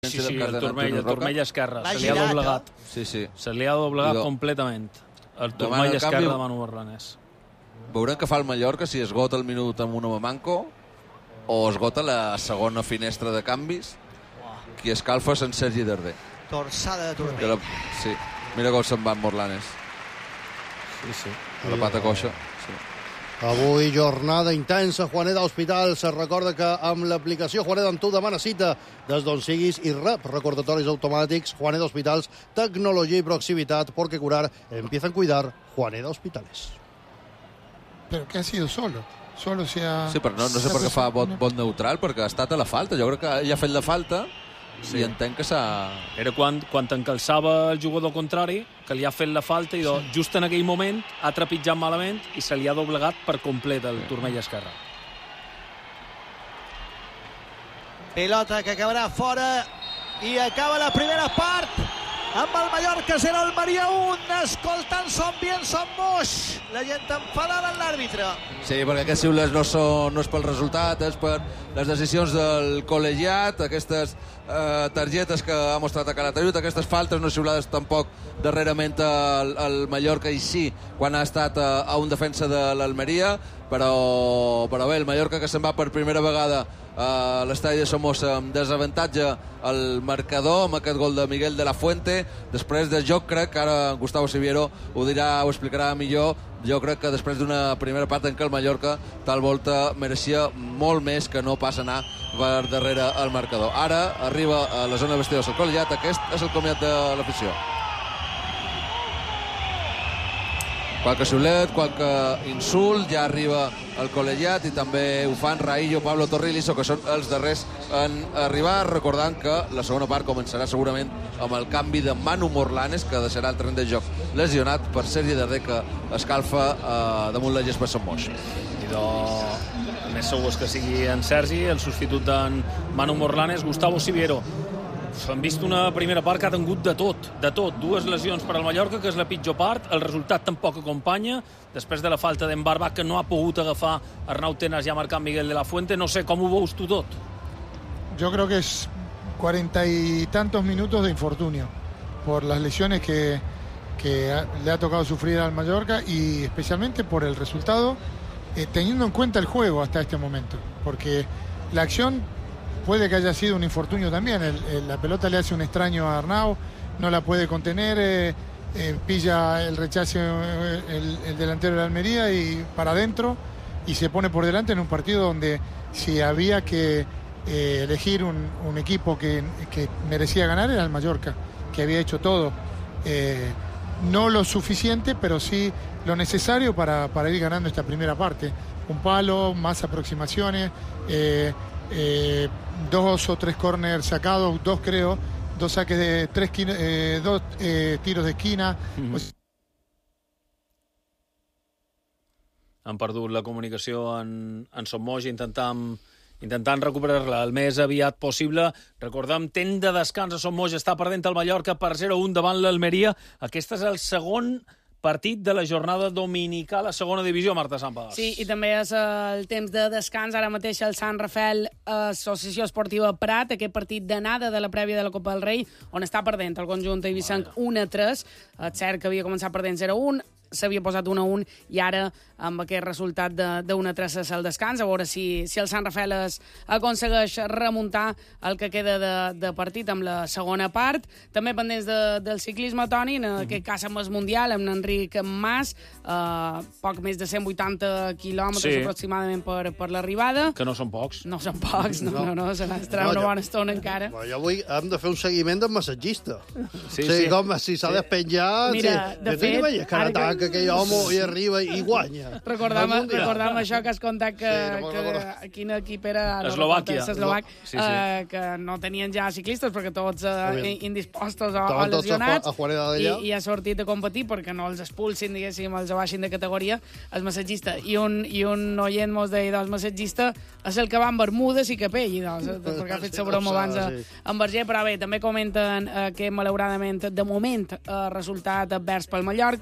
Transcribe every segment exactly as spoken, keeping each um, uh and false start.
Sí, sí, el turmell, el turmell esquerre. Se li ha doblegat. Sí, sí. Se li ha doblegat completament. El turmell esquerre de Manu Morlanes. Veurem què fa el Mallorca, si esgota el minut amb un home manco o esgota la segona finestra de canvis. Qui escalfa és en Sergi Darder. Torçada de turmell. Sí, mira com se'n va en Morlanes. Sí, sí. A la pata coixa. Sí. Avui jornada intensa, Juaneda Hospital. Se recorda que amb l'aplicació Juaneda en tu demana cita des d'on siguis i rep recordatoris automàtics. Juaneda Hospitals, tecnologia i proximitat, porque curar empieza a cuidar. Juaneda Hospitales. Pero que ha sido solo. Solo se ha... Sí, però no, no sé per què fa vot, vot neutral, perquè ha estat a la falta. Jo crec que ell ha fet la falta sí. I entenc que s'ha... Era quan, quan encalçava el jugador contrari, que li ha fet la falta i sí. Just en aquell moment ha trepitjat malament i se li ha doblegat per complet el turmell esquerre. Pilota que acabarà fora i acaba la primera part amb el Mallorca zero, Almeria un, escoltant Som Bien, Som Moix. La gent enfadada amb l'àrbitre. Sí, perquè aquests xiules no, són, no és pel resultat, és per les decisions del col·legiat, aquestes eh, targetes que ha mostrat a Calatayud, aquestes faltes no xiulades tampoc darrerament al, al Mallorca, i sí, quan ha estat a, a un defensa de l'Almeria, però, però bé, el Mallorca que se'n va per primera vegada a l'estadi de Somoza amb desavantatge al marcador amb aquest gol de Miguel de la Fuente. Després de joc, crec que ara Gustavo Siviero ho dirà, ho explicarà millor. Jo crec que després d'una primera part en què el Mallorca tal volta mereixia molt més que no pas anar per darrere el marcador. Ara arriba a la zona de vestidors el col·legiat, aquest és el comiat de l'afició. Qualque xiulet, qualque insult, ja arriba el col·legiat i també ho fan Raillo, Pablo Torriliso, que són els darrers en arribar, recordant que la segona part començarà segurament amb el canvi de Manu Morlanes, que deixarà el terreny de joc lesionat per Sergi Darder, que escalfa eh, damunt la gespa Sant Moix. I de... el més segur és que sigui en Sergi, el substitut d'en Manu Morlanes. Gustavo Siviero. Hem vist una primera part que ha tingut de tot, de tot. Dues lesions per al Mallorca, que és la pitjor part. El resultat tampoc acompanya. Després de la falta d'en Barba, que no ha pogut agafar Arnau Tenas, ja marcant Miguel de la Fuente. No sé, com ho veus tu tot? Yo creo que es cuarenta y tantos minutos de infortunio por las lesiones que, que ha, le ha tocado sufrir al Mallorca y especialmente por el resultado, eh, teniendo en cuenta el juego hasta este momento. Porque la acción... puede que haya sido un infortunio también. El, el, la pelota le hace un extraño a Arnau, no la puede contener, eh, eh, pilla el rechazo el, el delantero de la Almería y para adentro y se pone por delante en un partido donde si había que eh, elegir un, un equipo que, que merecía ganar era el Mallorca, que había hecho todo. Eh, no lo suficiente, pero sí lo necesario para, para ir ganando esta primera parte. Un palo, más aproximaciones, eh, Eh, dos o tres corners sacados, dos creo, dos saques de tres, eh, dos eh, tiros d'esquina. Mm-hmm. Pues... Han perdut la comunicació en, en Som Moix, intentant, intentant recuperar-la el més aviat possible. Recordem, temps de descans a Som Moix, està perdent el Mallorca per zero a un davant l'Almeria. Aquest és el segon partit de la jornada dominical a segona divisió, Marta Sampagàs. Sí, i també és el temps de descans. Ara mateix el Sant Rafael Associació Esportiva Prat, aquest partit d'anada de la prèvia de la Copa del Rei, on està perdent el conjunt eivissenc un a tres. És cert que havia començat perdent zero a un, s'havia posat un a un i ara amb aquest resultat d'un a tres és el descans. A veure si, si el Sant Rafael es aconsegueix remuntar el que queda de, de partit amb la segona part. També pendents de, del ciclisme, Toni, en aquest cas amb el Mundial, amb Enric Mas, eh, poc més de cent vuitanta quilòmetres sí. aproximadament per, per l'arribada. Que no són pocs. No són pocs, no, no, no, no se n'estarà no, una bona estona encara. Bueno, jo avui hem de fer un seguiment del massatgista. Sí, sí, sí. Com si s'ha sí. despenjat... Mira, sí. de fet... Mira, que ara que aquell home hi arriba i guanya. Recordam, recordam això que has contat que, sí, no que quin equip era... Eslovàquia. No, Eslovac, no. sí, sí. Eh, que no tenien ja ciclistes perquè tots eh, indispostos o, o tots lesionats a, a i, i ha sortit a competir perquè no els expulsin, diguéssim, els baixin de categoria, el massatgista. I un, i un oient mos deia, doncs, massatgista és el que va amb Bermudes i capell, doncs, perquè ha fet la broma abans a, sí. en Verger, però bé, també comenten eh, que malauradament, de moment, eh, resultat advers pel Mallorca,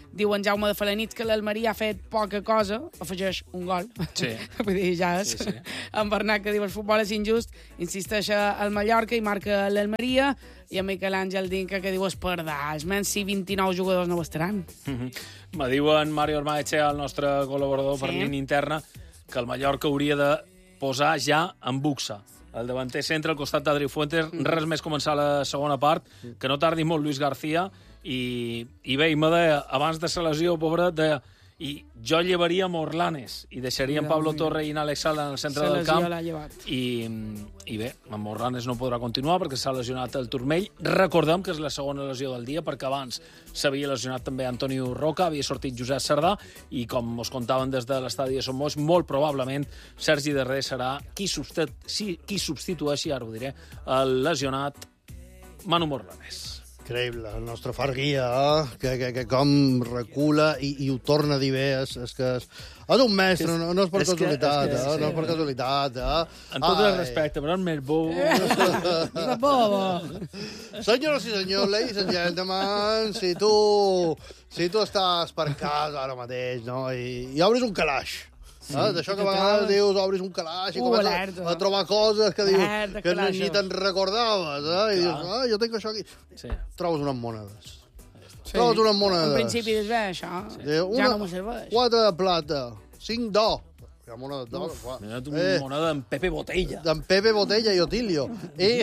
Diu en Jaume de Falanits que l'Almeria ha fet poca cosa, afegeix un gol. Sí. Vull dir, ja és. Sí, sí. En Bernat, que diu el futbol és injust, insisteix al Mallorca i marca l'Almeria, i en Miquel Àngel Dinca, que diu Espardà, els menys si vint-i-nou jugadors no ho estaran. Mm-hmm. Me diuen Mario Ormaechea, el nostre col·laborador sí. per línia interna, que el Mallorca hauria de posar ja en buxa el davanter centre al costat d'Adri Fuentes, mm. res més començar la segona part, que no tardi molt Luis García, i, i bé, i me deia, abans de la lesió, pobret, de, i jo llevaria Morlanes, i deixaria en Pablo Torre i en Alex Sala en el centre del camp, i, i bé, en Morlanes no podrà continuar perquè s'ha lesionat el turmell. Recordem que és la segona lesió del dia, perquè abans s'havia lesionat també Antonio Roca, havia sortit Josep Sardà, i com us contaven des de l'estadi de Son Moix, molt probablement Sergi Darder serà qui, substit qui substitueixi, ara ho diré, el lesionat Manu Morlanes. Increïble, el nostre Farguia, eh? que, que, que com recula i, i ho torna a dir bé, és, és que és, és un mestre, no, no és per és casualitat, que, és que, eh? sí. no és per casualitat. Eh? En tot el respecte, però és més bo. És bo. Senyores i senyors, ladies and gentlemen, si tu, si tu estàs per casa ara mateix, no? I, i obris un calaix, sí. eh? d'això que a vegades dius, obris un calaix i uh, comences a, a trobar coses que dius alerta, que no, ni te'n recordaves, eh? i dius, ah, jo tinc això aquí. Sí. Trobes unes monedes. Sí. Trobes unes monedes. En principi dius, bé, això sí. una, ja no me serveix. Quatre de plata, cinc d'or. Hi ha moneda d'or. Mira tu una eh, moneda d'en Pepe Botella. D'en Pepe Botella i Otilio. I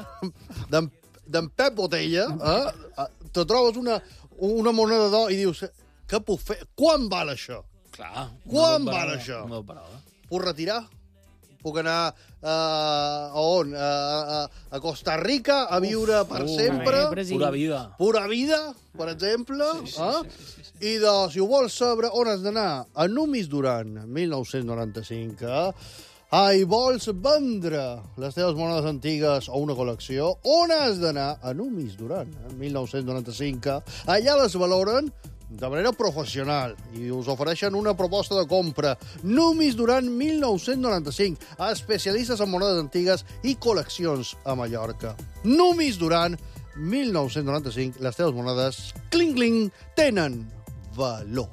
d'en Pep Botella, eh? te trobes una, una moneda d'or i dius, què puc fer? Quan val això? Clar. Quan no val això? No puc retirar? Puc anar uh, a on? A, a, a Costa Rica a viure Uf, per uh, sempre? Pura vida. Pura vida, per exemple. Sí, sí, eh? sí, sí, sí. I de, si ho vols saber, on has d'anar? A Numis Duran, mil nou-cents noranta-cinc. Eh? Ai, vols vendre les teves monedes antigues o una col·lecció? On has d'anar? A Numis Duran, mil nou-cents noranta-cinc. Allà les valoren de manera professional i us ofereixen una proposta de compra. Numis Duran mil nou-cents noranta-cinc, especialistes en monedes antigues i col·leccions a Mallorca. Numis Duran mil nou-cents noranta-cinc, les teves monedes, cling, cling, tenen valor.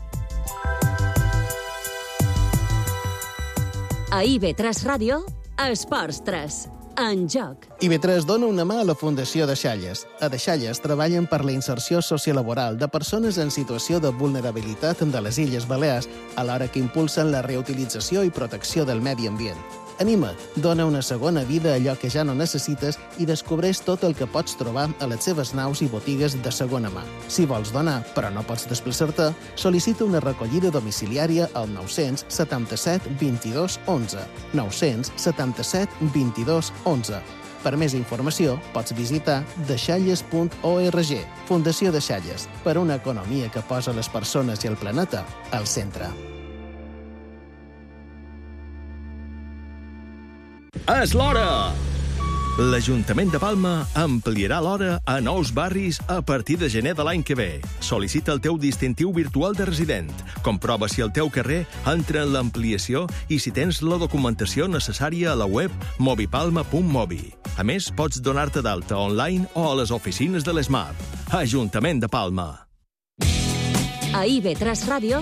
A I V tres Ràdio, Esports tres. En joc. I V tres dona una mà a la Fundació Deixalles. A Deixalles treballen per la inserció sociolaboral de persones en situació de vulnerabilitat de les Illes Balears, alhora que impulsen la reutilització i protecció del medi ambient. Anima't, dona una segona vida a allò que ja no necessites i descobreix tot el que pots trobar a les seves naus i botigues de segona mà. Si vols donar, però no pots desplaçar-te, sol·licita una recollida domiciliària al nou-cents setanta-set vint-i-dos onze. nou-cents setanta-set vint-i-dos onze. Per més informació, pots visitar deixalles punt org. Fundació Deixalles, per una economia que posa les persones i el planeta al centre. És l'hora! L'Ajuntament de Palma ampliarà l'hora a nous barris a partir de gener de l'any que ve. Sol·licita el teu distintiu virtual de resident. Comprova si el teu carrer entra en l'ampliació i si tens la documentació necessària a la web movipalma punt mobi. A més, pots donar-te d'alta online o a les oficines de l'ESMAP. Ajuntament de Palma. A I V tres Ràdio,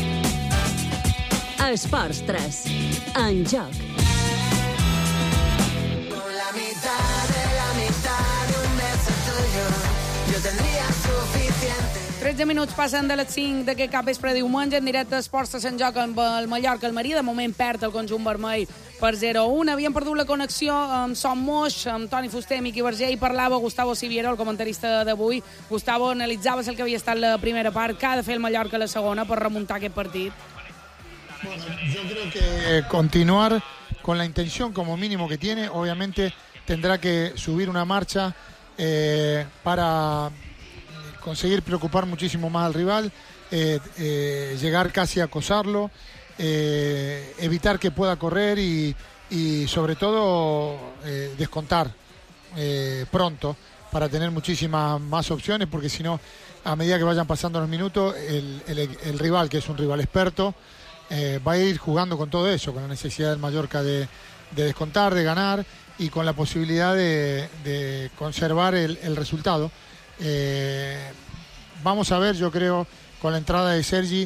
Esports tres. En joc. tretze minuts passen de les cinc d'aquest cap vespre diumenge en directe Esports a Sant Joc amb el Mallorca. El Maria de moment perd el conjunt vermell per zero a un. Havíem perdut la connexió amb Son Moix, amb Toni Fuster, Miqui Verger, i parlava Gustavo Siviero, el comentarista d'avui. Gustavo, analitzaves el que havia estat la primera part. Què ha de fer el Mallorca a la segona per remuntar aquest partit? Bueno, yo creo que continuar con la intención como mínimo que tiene. Obviamente tendrá que subir una marcha eh, para conseguir preocupar muchísimo más al rival, eh, eh, llegar casi a acosarlo, eh, evitar que pueda correr y, y sobre todo eh, descontar eh, pronto para tener muchísimas más opciones, porque si no, a medida que vayan pasando los minutos, el, el, el rival, que es un rival experto, eh, va a ir jugando con todo eso, con la necesidad del Mallorca de, de descontar, de ganar y con la posibilidad de, de conservar el, el resultado. Eh, vamos a ver, yo creo con la entrada de Sergi,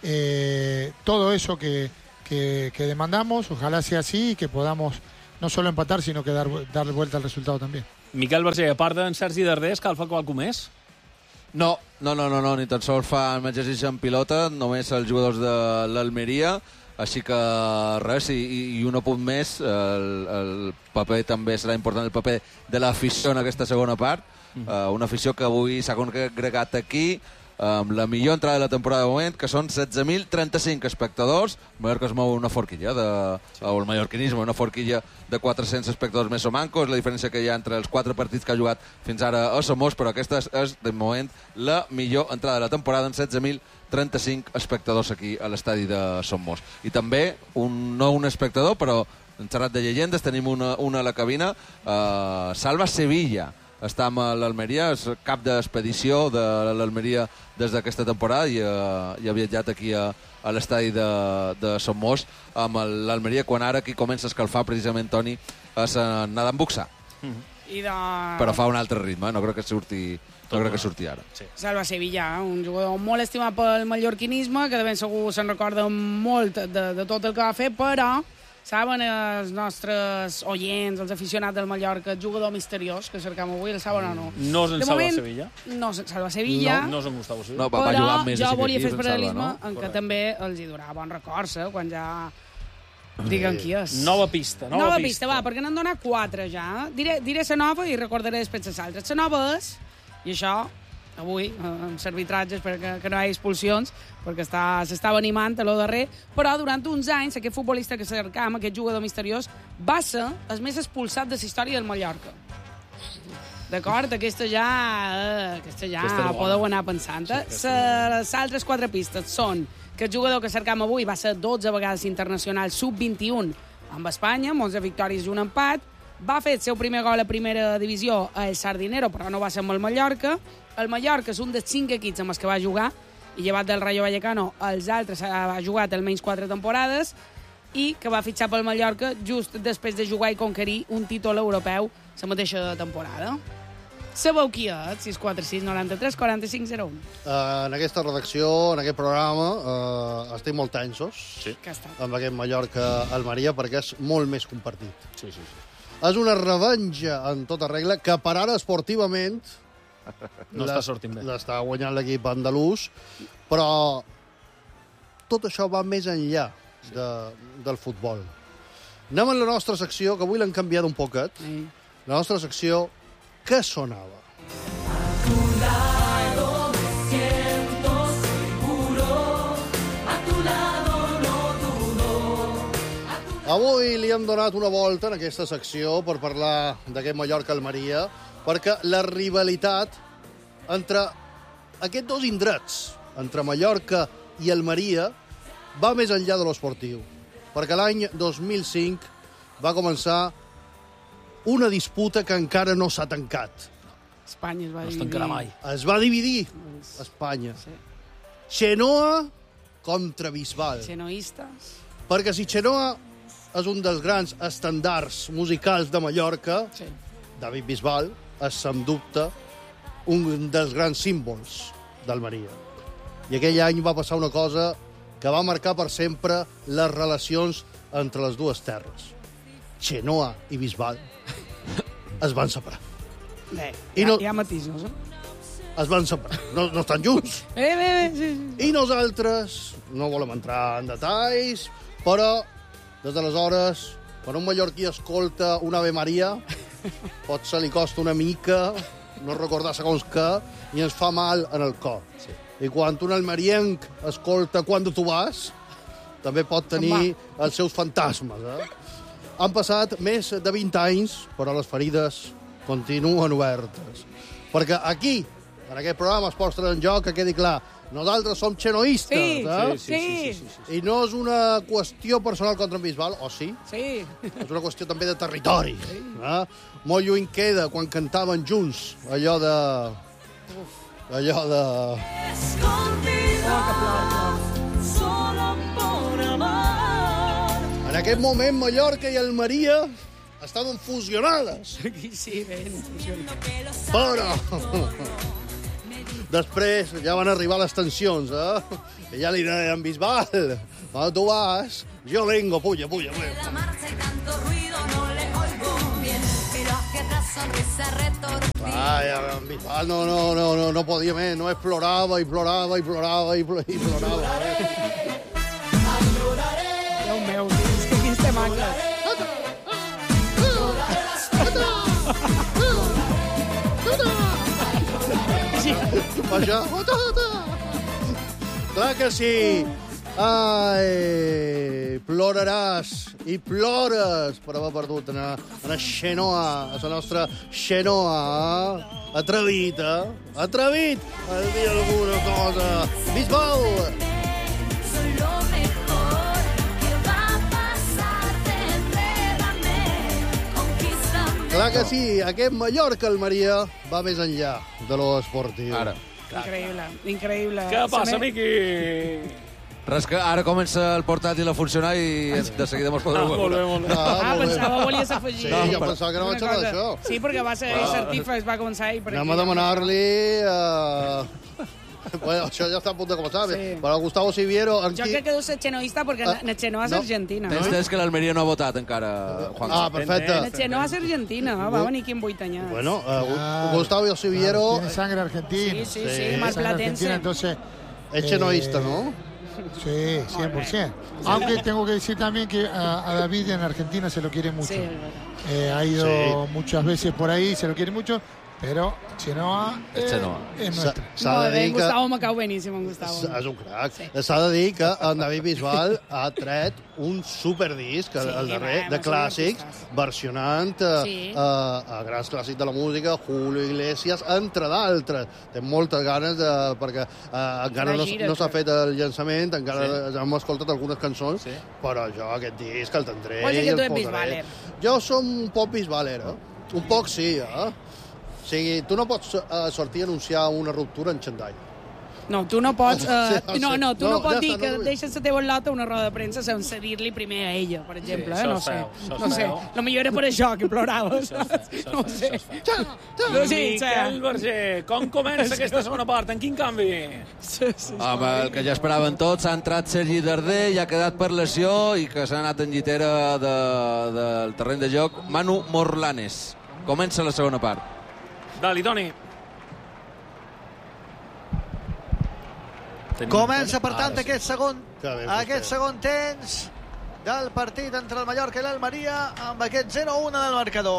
eh, todo eso que, que, que demandamos, ojalá sea así y que podamos no solo empatar, sino que dar, darle vuelta al resultado también. Miquel Verger, a part d'en Sergi Darder, cal fa qualcú més? No, no, no, no, no, ni tan sols fan exercici en pilota, només els jugadors de l'Almeria, així que res, i, i un apunt més, el, el paper també serà important, el paper de l'afició en aquesta segona part, mm. uh, una afició que avui s'ha congregat aquí, amb la millor entrada de la temporada de moment, que són setze mil trenta-cinc espectadors. Mallorca es mou una forquilla, de, sí. o el mallorquinisme, una forquilla de quatre-cents espectadors més o mancos, la diferència que hi ha entre els quatre partits que ha jugat fins ara a Somos, però aquesta és, és de moment, la millor entrada de la temporada, amb setze mil trenta-cinc espectadors aquí a l'estadi de Somos. I també, un, no un espectador, però en xerrat de llegendes, tenim una, una a la cabina, uh, Salva Sevilla, està amb l'Almeria, és cap d'expedició de l'Almeria des d'aquesta temporada i, uh, i ha viatjat aquí a, a l'estadi de, de Somos amb l'Almeria, quan ara aquí comença a escalfar precisament, Toni, és anar d'en boxar. Mm-hmm. I de... Però fa un altre ritme, no crec que surti, no crec que surti ara. Sí. Salva Sevilla, un jugador molt estimat pel mallorquinisme, que de ben segur se'n recorda molt de, de tot el que va fer, però saben els nostres oients, els aficionats del Mallorca, jugador misteriós que cercam avui, el saben o no? No és en de Salva moment, Sevilla? No és en Salva Sevilla. No, no és en Gustavo Sevilla. No, va, va però més jo volia fer paral·lelisme no? en Correcte. que també els hi donava bons records, eh, quan ja diguen qui és. Nova pista. Nova, nova pista. pista, va, perquè n'han donat quatre ja. Diré, diré la nova i recordaré després les altres. La nova és, i això, avui, amb els arbitratges perquè que no hi ha expulsions, perquè s'estava animant a lo darrer, però durant uns anys aquest futbolista que cercam, aquest jugador misteriós, va ser el més expulsat de la història del Mallorca. D'acord? Aquesta ja, eh, aquesta ja aquesta podeu anar pensant. Sí, les altres quatre pistes són que el jugador que cercam avui va ser dotze vegades internacional sub vint-i-un amb Espanya, amb onze victòries i un empat, va fer el seu primer gol a primera divisió a El Sardinero, però no va ser amb el Mallorca. El Mallorca és un dels cinc equips amb els que va jugar, i llevat del Rayo Vallecano, els altres ha jugat almenys quatre temporades, i que va fitxar pel Mallorca just després de jugar i conquerir un títol europeu la mateixa temporada. Sabeu qui és? sis quatre sis noranta-tres quaranta-cinc zero u. Uh, en aquesta redacció, en aquest programa, uh, estic molt tensos sí. amb aquest Mallorca-Almeria, perquè és molt més compartit. Sí, sí, sí. És una revenja en tota regla, que per ara esportivament no està sortint bé. L'està guanyant l'equip andalús, però tot això va més enllà de, del futbol. Anem en la nostra secció, que avui l'han canviat un poquet. Sí. La nostra secció, què sonava? A tu lado me siento seguro, a tu lado no dudo. Avui li hem donat una volta en aquesta secció per parlar d'aquest Mallorca-Almeria, perquè la rivalitat entre aquests dos indrets, entre Mallorca i Almeria, va més enllà de l'esportiu. Perquè l'any dos mil cinc va començar una disputa que encara no s'ha tancat. Espanya es va no dividir. No es tancarà mai. Es va dividir Espanya. Sí. Xenoa contra Bisbal. Xenoistes. Perquè si Xenoa és un dels grans estandards musicals de Mallorca, sí. David Bisbal és, sens dubte, un dels grans símbols d'Almeria. I aquell any va passar una cosa que va marcar per sempre les relacions entre les dues terres. Xenoa i Bisbal es van separar. Bé, I hi, no, ha, hi ha matisos, eh? Es van separar. No, no estan junts. Bé, bé, bé, sí, sí. I nosaltres no volem entrar en detalls, però des d'aleshores, quan un mallorquí escolta una Ave Maria, potser li costa una mica no recordar segons què, i ens fa mal en el cor. Sí. I quan un almerienc escolta Cuando tu vas, també pot tenir els seus fantasmes. Eh? Han passat més de vint anys, però les ferides continuen obertes. Perquè aquí, en aquest programa Esports tres en Joc, que quedi clar, nosaltres som xenoistes. Sí, eh? sí, sí, sí, sí, sí, sí. I no és una qüestió personal contra en Bisbal, o sí? Sí. És una qüestió també de territori. Sí. Eh? Molt lluny queda quan cantaven junts allò de... Uf. Allò de... En aquest moment, Mallorca i Almeria estaven fusionades. Sí, ben fusionades. Però... Després ja van arribar les tensions, eh? I ja li deien, Bisbal, quan tu vas, jo vengo, puja, puja, puja. La marcha y tanto ruido no le oigo bien, pero aquella sonrisa retorcida. Ai, en Bisbal no, no, no, no, no podia més, no plorava i plorava i plorava i pl- i plorava. Eh? Déu meu, és que quins temacles. Vaja. Clar que sí. Ai, ploraràs i plores per haver perdut en a, en a Xenoa, a la nostra Xenoa. Atrevit, eh? Atrevit a dir alguna cosa. Bisbal! Soy lo mejor que va a pasarte, enrédame, conquístame. Clar que sí, aquest Mallorca-Almeria va més enllà de lo esportiu. Ara. Increïble, increïble. Què passa, Se me- Miqui? Res que ara comença el portàtil a funcionar i de seguida mos podreu Ah, molt bé, veure. molt bé. Ah, pensava, volies afegir. Sí, No, jo però- pensava que no vaig Una xerrar cosa. d'això. Sí, perquè va ser certífex, va començar i... per Anem aquí. a demanar-li... Uh... bueno, això ja està a punt de començar. Sí. Però Gustavo Siviero... En Jo qui... crec que deu ser xenoista perquè Ah, na Xenoa és no. argentina. Tens tens que l'Almeria no ha votat encara, Juan. Ah, perfecte. Na Xenoa és argentina, va venir aquí amb vuit anyats. Bueno, uh, Claro, Gustavo Siviero claro, tiene sangre argentina. Sí, sí, Sí. sí, Sangre marplatense. argentina, entonces... es eh, xenoista, ¿no? Sí, cien por ciento. Aunque tengo que decir también que a, a David en Argentina se lo quiere mucho. Sí, és veritat. Eh, ha ido Sí. muchas veces por ahí, se lo quiere mucho, pero Chenoa Es eh, Chenoa. es S'ha nuestra. s'ha Molt de bé, dir que... Gustavo me cau beníssim, en Gustavo. És un crac. Sí. S'ha de dir que en David Bisbal ha tret un superdisc, Sí, el darrer, va, de va, clàssics, són artistes. versionant a, Sí. a, a grans clàssics de la música, Julio Iglesias, entre d'altres. Té moltes ganes, de, perquè uh, encara Una no, gira, no s'ha crec. fet el llançament, encara sí. hem escoltat algunes cançons, Sí. però jo aquest disc el tindré Vols dir i que el tu ets posaré. Bisbaler? Jo som un poc Bisbaler, eh? Un poc sí, eh? O sigui, tu no pots uh, sortir a anunciar una ruptura en Xandall. No, tu no pots... Sí, Uh, sí. no, no, tu No, no, pots ja dir està, que no vull. deixes la teva lota a una roda de premsa sense dir-li primer a ella, per exemple. això eh? No és sé. feo, això és No sé. feo. Lo millor era per això, que ploraves. No ho sé. No, sí, Miquel Verger, com comença aquesta segona part? En quin canvi? Sí, sí. Home, el que ja esperaven tots, ha entrat Sergi Darder i ha quedat per lesió i que s'ha anat en llitera de, del terreny de joc Manu Morlanes. Comença la segona part. Dali, Toni. Tenim Comença, per Toni? tant, Ara sí. aquest segon, Que bé, aquest vostè. segon temps del partit entre el Mallorca i l'Almeria amb aquest zero a uno del marcador.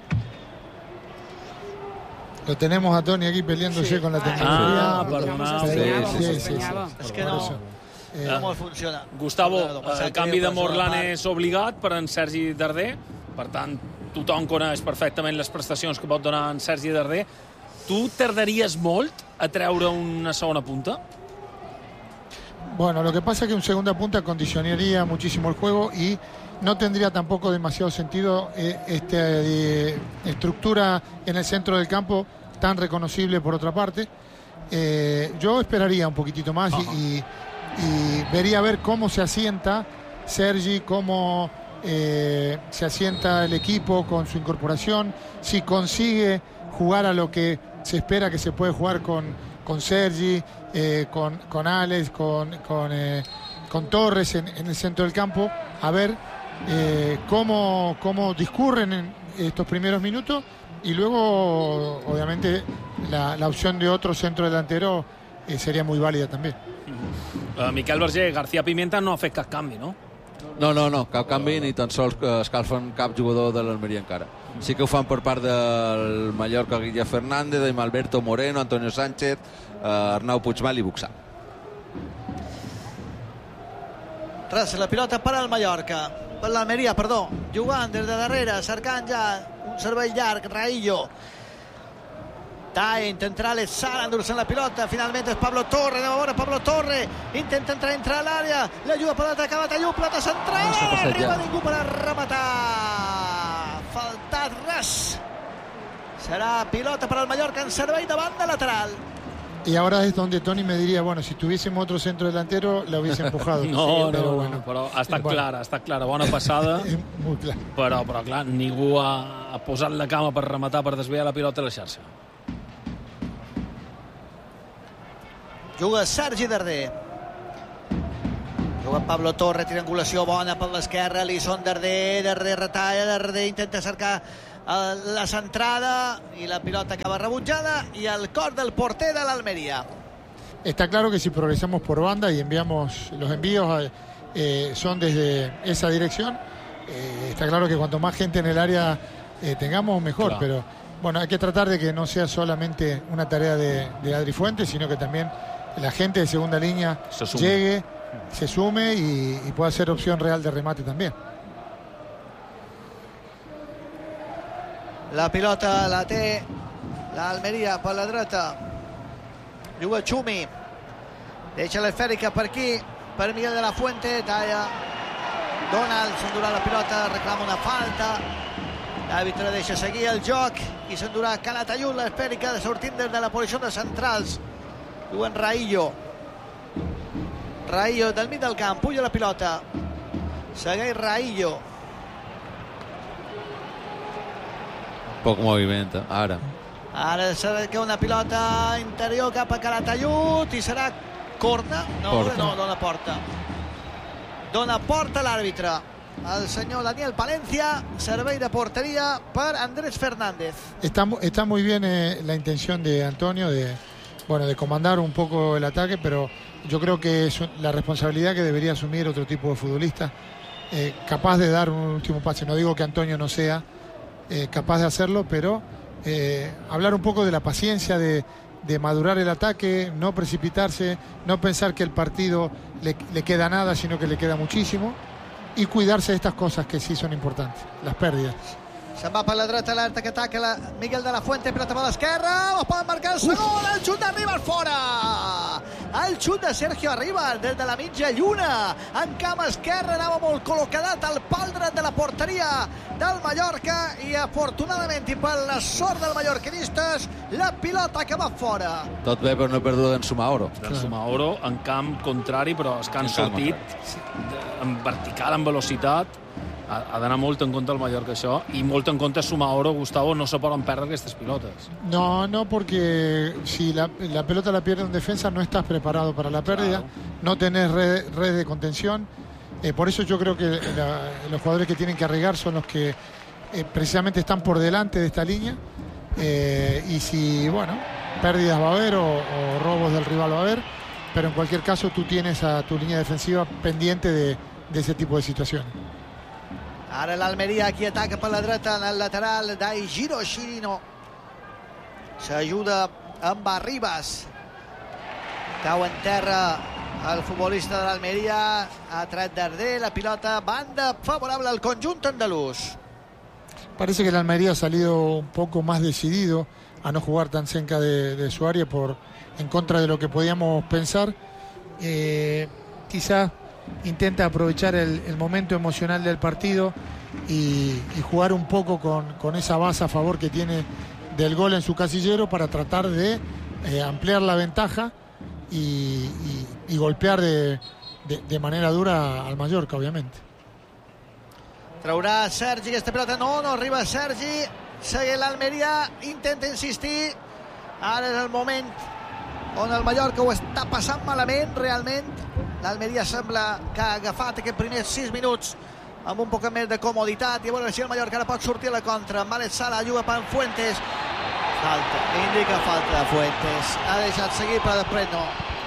Lo tenemos a Tony aquí peleándose con la tecnología. Ah, perdoneu. Sí, S'estranyava, sí, sí, s'estranyava. sí. És que Por no, eso. Eh, no molt funciona. Gustavo, Lo que pasa el es que canvi de per segona Morlan part- és obligat per en Sergi Darder. Per tant, tothom coneix perfectament les prestacions que pot donar en Sergi Darder. Tu tardaries molt a treure una segona punta? Bueno, lo que pasa es que un segunda punta condicionaría muchísimo el juego y no tendría tampoco demasiado sentido eh, esta eh, estructura en el centro del campo tan reconocible por otra parte. Eh, yo esperaría un poquitito más y, y- y vería a ver cómo se asienta Sergi, cómo eh, se asienta el equipo con su incorporación, si consigue jugar a lo que se espera que se puede jugar con, con Sergi, eh, con, con Alex, con, con, eh, con Torres en, en el centro del campo, a ver eh, cómo, cómo discurren en estos primeros minutos y luego obviamente la, la opción de otro centro delantero eh, sería muy válida también. Uh, Miquel Verger, García Pimienta no ha fet cap canvi, no? No, no, no, cap canvi ni tan sols que escalfen cap jugador de l'Almeria encara. Sí que ho fan per part del Mallorca, Guilla Fernández, de Alberto Moreno, Antonio Sánchez, eh, Arnau Puigmal i Buxà. Res, la pilota per al Mallorca. Per l'Almeria, perdó. Jugant des de darrere, cercant ja un servei llarg, Raillo. Da, intentarà Alessara endur-se la pilota, finalment és Pablo Torre, anem a veure Pablo Torre, intenta entrar dintre a l'àrea, l'ajuda per l'altre, acaba Tallú, pilota central, Està passat arriba ja. ningú per a rematar, faltat res, serà pilota per al Mallorca en servei de banda lateral. Y ahora es donde Tony me diría, bueno, si tuviésemos otro centro delantero, la hubiese empujado. No, Sí, pero no, bueno, però ha estat bueno, clara, ha estat clara. Bona passada, Es muy claro. però, però clar, ningú ha, ha posat la cama per rematar, per desviar la pilota a la xarxa. Juga Sergi Darder. Juga Pablo Torre, triangulació bona per l'esquerra, Lisson Darder, Darder retalla, Darder intenta cercar la centrada y la pilota acaba rebutjada y el cor del porter de l'Almería. Está claro que si progresamos por banda y enviamos los envíos eh, son desde esa dirección, eh, está claro que cuanto más gente en el área eh, tengamos, mejor. Claro. Pero bueno, hay que tratar de que no sea solamente una tarea de, de Adri Fuentes, sino que también la gente de segunda línea se llegue, se sume y, y pueda ser opción real de remate también. La pilota la té l'Almeria per la dreta. Juga Xumi. Deixa l'esfèrica per aquí, per Miguel de la Fuente. Talla. Donald s'endurà la pilota, reclama una falta. L'àrbitre deixa seguir el joc i s'endurà Calatayud l'esfèrica sortint des de la posició de centrals. Juguen Raillo. Raillo del mig del camp, puja la pilota. Segueix Raillo. Poc moviment, ara. Ara serà que una pilota interior cap a Calatayud i serà corna. No, porta. no, dona porta. Dona porta l'àrbitre. El senyor Daniel Palencia, servei de porteria per Andrés Fernández. Está, está muy bien eh, la intención de Antonio de, bueno, de comandar un poco el ataque, pero yo creo que es la responsabilidad que debería asumir otro tipo de futbolista, eh, capaz de dar un último pase. No digo que Antonio no sea Eh, capaz de hacerlo, pero eh, hablar un poco de la paciencia, de, de madurar el ataque, no precipitarse, no pensar que el partido le, le queda nada, sino que le queda muchísimo, y cuidarse de estas cosas que sí son importantes, las pérdidas. Se'n va per la dreta, alerta que ataca la Miguel de la Fuente, pilota per l'esquerra, es poden marcar el segon, el xut d'Arribas fora! El xut de Sergio Arribas des de la mitja lluna, en camp esquerre, anava molt col·locadat al pal dret de la porteria del Mallorca i afortunadament i per la sort dels mallorquinistes la pilota que va fora. Tot bé, però no he perdut en Sumaoro. En Sumaoro en camp contrari, però és que han sortit en vertical, en velocitat. Ha d'anar molt en compte el Mallorca això, i molt en compte Sumaoro, Gustavo, no se poden perdre aquestes pilotes. No, no, porque si la, la pelota la pierde en defensa no estás preparado para la pérdida, claro. No tenés red, red de contención, eh, por eso yo creo que la, los jugadores que tienen que arriesgar son los que eh, precisamente están por delante de esta línea, eh, y si, bueno, pérdidas va a haber o, o robos del rival va a haber, pero en cualquier caso tú tienes a tu línea defensiva pendiente de, de ese tipo de situaciones. Ara l'Almeria aquí ataca per la dreta en el lateral d'Aigiro Chirino. S'ajuda amb Arribas. Cau en terra el futbolista de l'Almeria. Ha tret Darder la pilota. Banda favorable al conjunto andaluz. Parece que el Almería ha salido un poco más decidido a no jugar tan cerca de, de su área por, en contra de lo que podíamos pensar. Eh, quizás intenta aprovechar el, el momento emocional del partido y, y jugar un poco con, con esa base a favor que tiene del gol en su casillero para tratar de eh, ampliar la ventaja y, y, y golpear de, de, de manera dura al Mallorca, obviamente. Traurà Sergi aquesta pilota, no, no arriba Sergi, segue l'Almeria, intenta insistir, ara és el moment on el Mallorca ho està passant malament realment. L'Almeria sembla que ha agafat aquests primers sis minuts amb un poc més de comoditat i a veure si el Mallorca ara pot sortir a la contra. Malet Sala juga per Fuentes, falta, indica falta de Fuentes, ha deixat seguir però després no.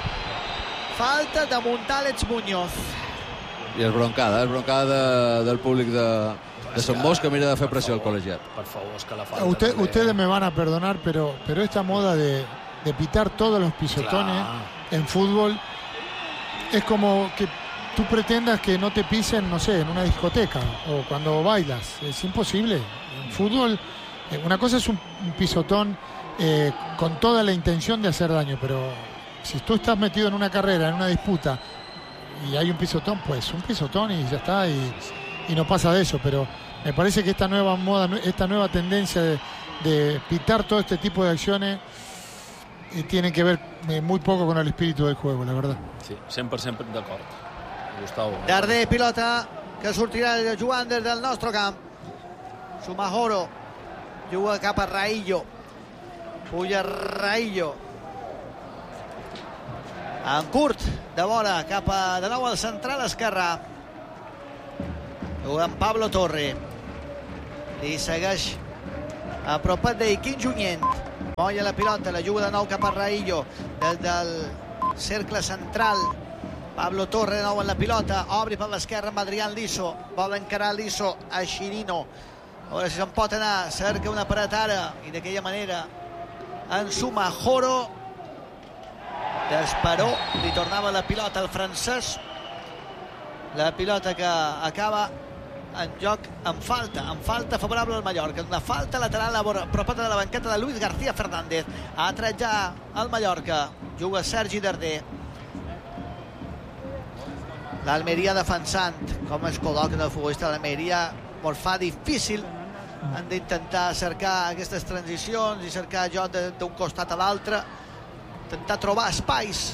Falta de Montàlets Muñoz. I és broncada, és broncada de, del públic de, de Son Bosch, que mira de fer pressió al col·legiat. Per favor, és que la falta... Usted, ustedes me van a perdonar, pero, pero esta moda de, de pitar todos los pisotones Clar. en fútbol es como que tú pretendas que no te pisen, no sé, en una discoteca o cuando bailas. Es imposible. En fútbol, eh, una cosa es un, un pisotón eh, con toda la intención de hacer daño, pero si tú estás metido en una carrera, en una disputa, y hay un pisotón, pues un pisotón y ya está, y, y no pasa de eso. Pero me parece que esta nueva moda, esta nueva tendencia de, de pitar todo este tipo de acciones eh, tiene que ver eh, muy poco con el espíritu del juego, la verdad. Sí, cent per cent d'acord. Gustavo. Darder, pilota que sortirà jugant des del nostre camp. Sumajoro juga cap a Raillo. Puja Raillo. En curt, de vora, cap a, de nou al central esquerrà. En Pablo Torre. Li segueix apropat d'ell Quim Junyent. Molla la pilota, la juga de nou cap a Raillo. Des del cercle central. Pablo Torre de nou en la pilota. Obri per l'esquerra amb Adrián Liso. Vol encarar Liso a Chirino. A veure si se'n pot anar. Cerca una paret ara. I d'aquella manera en suma Joro. D'Esperó. Li tornava la pilota al francès. La pilota que acaba en joc amb falta, amb falta favorable al Mallorca, una falta lateral apropata de la banqueta de Luis García Fernández. Ha tret ja el Mallorca, juga Sergi Darder. L'Almeria defensant, com es col·loca el futbolista de l'Almeria, molt fa difícil. Han d'intentar cercar aquestes transicions i cercar joc d'un costat a l'altre, intentar trobar espais.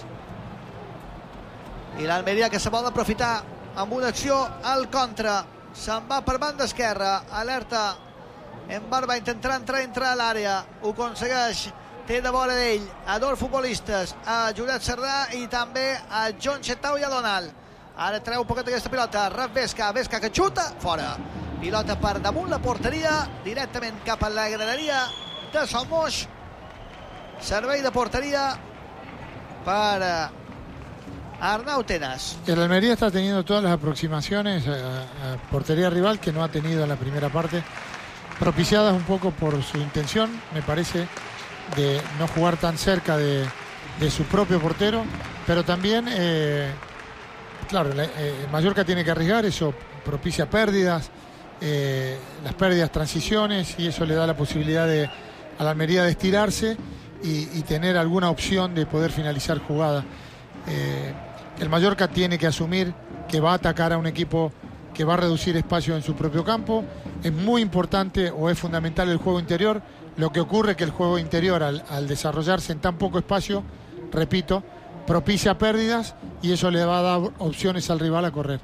I l'Almeria que se vol aprofitar amb una acció al contra. Se'n va per banda esquerra, alerta en Barba, intentarà entrar entrar a l'àrea, ho aconsegueix, té de vora d'ell a dos futbolistes, a Juliet Cerdà i també a John Chetau i a Donald. Ara treu un poquet aquesta pilota, rep Vesca, Vesca que xuta, fora. Pilota per damunt la porteria, directament cap a la graderia de Somos. Servei de porteria per Arnau Tenas. El Almería está teniendo todas las aproximaciones a, a portería rival que no ha tenido en la primera parte, propiciadas un poco por su intención, me parece, de no jugar tan cerca de, de su propio portero, pero también, eh, claro, la, eh, Mallorca tiene que arriesgar, eso propicia pérdidas, eh, las pérdidas, transiciones, y eso le da la posibilidad de, a la Almería de estirarse y, y tener alguna opción de poder finalizar jugada. Eh, el Mallorca tiene que asumir que va a atacar a un equipo que va a reducir espacio en su propio campo. Es muy importante o es fundamental el juego interior. Lo que ocurre es que el juego interior, al, al desarrollarse en tan poco espacio, repito, propicia pérdidas y eso le va a dar opciones al rival a correr.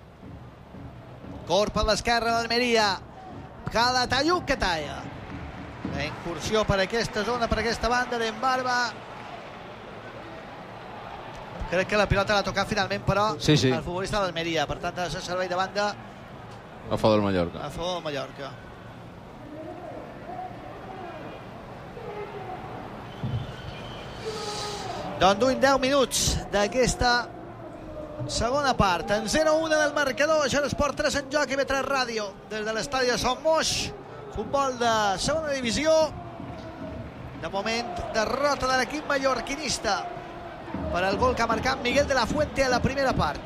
Cor per l'esquerra d'Almeria. Calatayud que talla. La incursió per aquesta zona, per aquesta banda d'Embarba. Crec que la pilota l'ha tocat finalment, però sí, sí. el futbolista de l'Almeria. Per tant, ha de ser servei de banda a favor del Mallorca. A favor del Mallorca. Doncs duim deu minuts d'aquesta segona part. En zero a u del marcador, això és Esport tres en joc i B tres Ràdio. Des de l'estadi de Son Moix, futbol de segona divisió. De moment, derrota de l'equip mallorquinista per al gol que ha marcat Miguel de la Fuente a la primera part.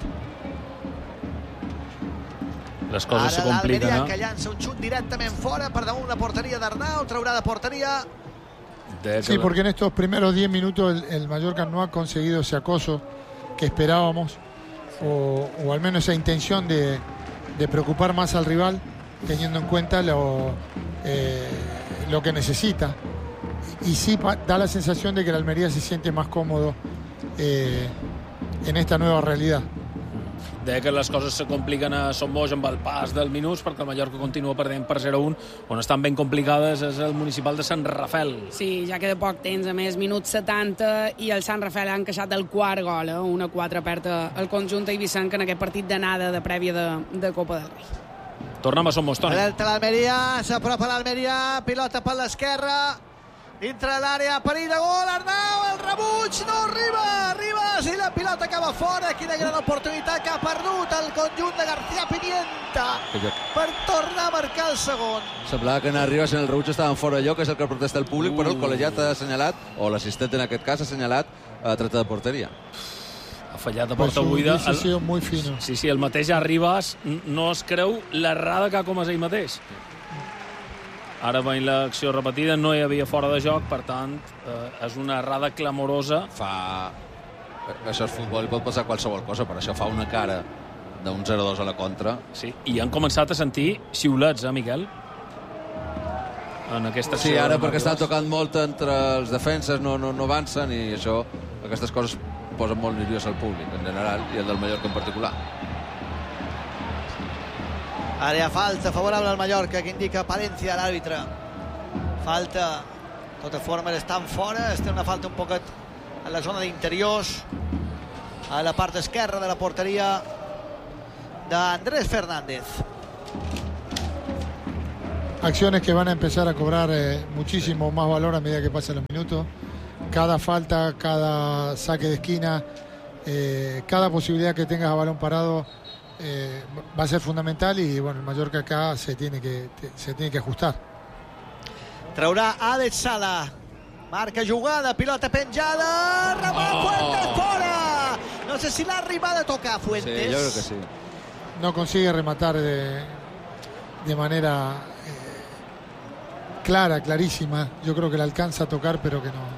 Les coses se compliquen, Ara l'Almeria que llança un xut directament fora per damunt la porteria d'Arnau, traurà de porteria. Sí, porque en estos primeros diez minutos el, el Mallorca no ha conseguido ese acoso que esperábamos, o, o al menos esa intención de, de preocupar más al rival, teniendo en cuenta lo, eh, lo que necesita. Y sí da la sensación de que el Almería se siente más cómodo eh, en esta nueva realidad. Deia que les coses se compliquen a Son Moix amb el pas del minuts, perquè el Mallorca continua perdent per zero a un. On estan ben complicades és el municipal de Sant Rafel. Sí, ja queda poc temps, a més, minut setanta, i el Sant Rafel ha encaixat el quart gol, eh? un a quatre perd el conjunt eivissenc en aquest partit d'anada de prèvia de, de Copa del Rei. Tornem a Son Moix, Toni. Alerta l'Almeria, s'apropa l'Almeria, pilota per l'esquerra, dintre de l'àrea, perill de gol, Arnau, el rebuig, no arriba, arriba, i la pilota acaba fora. Quina gran oportunitat que ha perdut el conjunt de García Pimienta per tornar a marcar el segon. Semblava que en Arribas en el rebuig estaven fora de lloc, és el que protesta el públic, uh. però el col·legiat ha assenyalat, o l'assistent en aquest cas ha assenyalat a treta de porteria. Ha fallat a porta buida. Ha sido muy fino. Sí, sí, el mateix Arribas no es creu l'errada que ha comès ell mateix. Ara veient l'acció repetida, no hi havia fora de joc, per tant, eh, és una errada clamorosa. Fa... Això és futbol i pot passar qualsevol cosa, però això fa una cara d'un zero a dos a la contra. Sí, i han començat a sentir xiulets, eh, Miquel? En aquesta acció. Sí, ara perquè estan tocant molt entre els defenses, no, no, no avancen, i això, aquestes coses posen molt nerviós al públic, en general, i el del Mallorca en particular. Àrea falta favorable al Mallorca, que indica Palencia, l'àrbitre. Falta, de totes formes estan fora, es té una falta un poquet a la zona d'interiors. a la part esquerra de la porteria d'Andrés Fernández. Acciones que van a empezar a cobrar eh, muchísimo más valor a medida que pasen los minutos. Cada falta, cada saque de esquina, eh, cada posibilidad que tengas a balón parado eh, va a ser fundamental y bueno, el Mallorca acá se tiene que, se tiene que ajustar. Traurà Alex Sala. Marca jugada, pilota penjada, remat, oh. Fuentes fora! No sé si l'ha arribat a tocar Fuentes. Sí, yo creo que sí. No consigue rematar de, de manera eh, clara, clarísima. Yo creo que la alcanza a tocar, pero que no.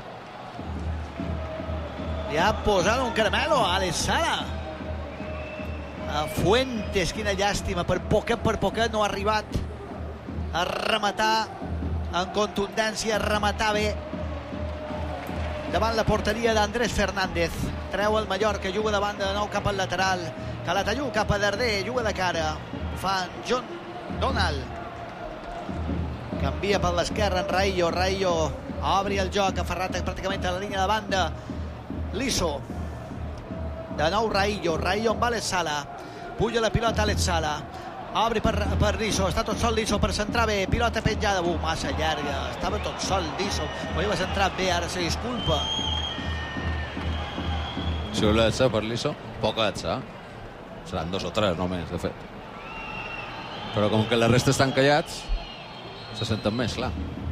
Li ha posat un caramelo a Alex Sala. A Fuentes, quina llàstima. Per poquet, per poquet no ha arribat a rematar en contundència, a rematar bé davant la porteria d'Andrés Fernández. Treu el Mallorca, juga de banda de nou cap al lateral. Calatayud cap a Darder, juga de cara. Fa John Donald. Canvia per l'esquerra en Raillo. Raillo obri el joc, aferrat pràcticament a la línia de banda. Liso. De nou Raillo. Raillo amb Alex Sala. Puja la pilota Alex Sala. Obri per, per Liso. Està tot sol Liso per centrar bé. Pilota penjada. Uh, massa llarga. Estava tot sol Liso. Podria centrar bé. Ara se disculpa. Xiuleta per Liso. Poquets, eh? Seran dos o tres només, de fet. Però com que la resta estan callats, se senten més, clar.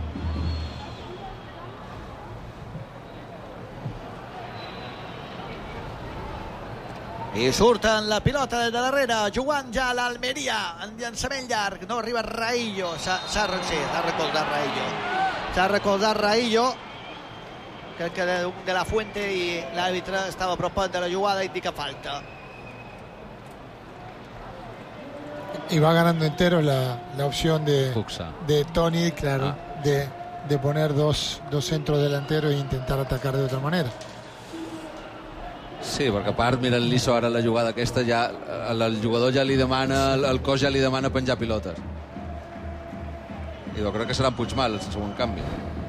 I surten la pilota de darrere, jugant ja a l'Almeria, en llançament llarg, no arriba Raillo, s'ha sí, recolzat Raillo, s'ha recolzat Raillo, crec que de, de la Fuente i l'àrbitre estava propet de la jugada i indica falta. Y va ganando entero la, la opción de, de Toni, claro, ah. de, de poner dos, dos centros delanteros e intentar atacar de otra manera. Sí, perquè a part, mira el Liso ara la jugada aquesta, ja, el, el jugador ja li demana, el, el cos ja li demana penjar pilotes. I jo crec que serà Puigmal el segon canvi.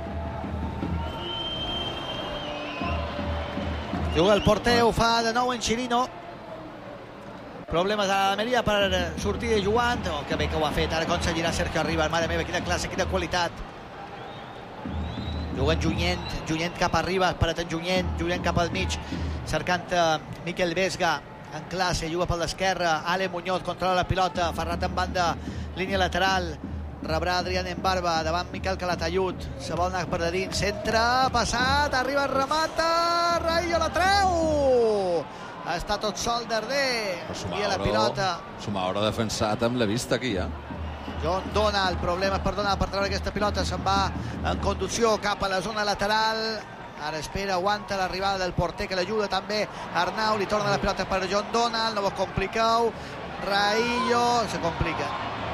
Juga el porter, ho fa de nou en Chirino. Problemes a l'Almeria per sortir de jugant. Oh, que bé que ho ha fet, ara aconseguirà Sergio Arribas. Mare meva, quina classe, quina qualitat. Jugant Junyent, Junyent cap a Ribas, parat en Junyent, Junyent cap al mig, cercant uh, Miquel Vesga en classe, juga per l'esquerra, Ale Muñoz controla la pilota, Ferrat en banda, línia lateral, rebrà Adrián en Barba, davant Miquel Calatayud, se vol anar per de dins, centra, passat, arriba, remata, Raillo la treu! Està tot sol Darder, envia la pilota. Suma haurà defensat amb la vista aquí, ja. John Donald, problemes per Donald per treure aquesta pilota, se'n va en conducció cap a la zona lateral, ara espera, aguanta l'arribada del porter que l'ajuda també, Arnau, li torna la pilota per John Donald, no vos compliqueu, Raillo, se complica.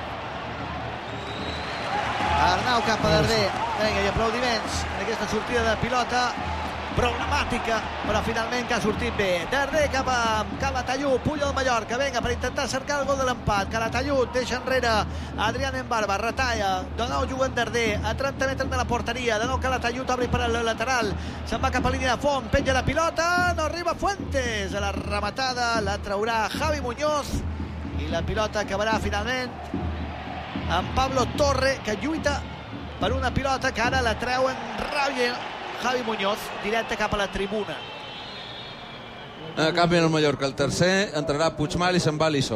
Arnau cap a Darder, vinga, i aplaudiments en aquesta sortida de pilota, problemàtica, però finalment que ha sortit bé. Darder cap a Calatayud, puja el Mallorca, vinga, per intentar cercar el gol de l'empat. Calatayud deixa enrere Adrián en Barba, retalla, de nou jugant Darder, a trenta metres de la porteria, de nou Calatayud obre per al lateral, se'n va cap a línia de fons, penja la pilota, no arriba Fuentes, a la rematada la traurà Javi Muñoz, i la pilota acabarà finalment amb Pablo Torre, que lluita per una pilota que ara la treuen ràbia Javi Muñoz, directe cap a la tribuna. A canvi en el Mallorca, el tercer entrarà Puigmal i se'n va Liso.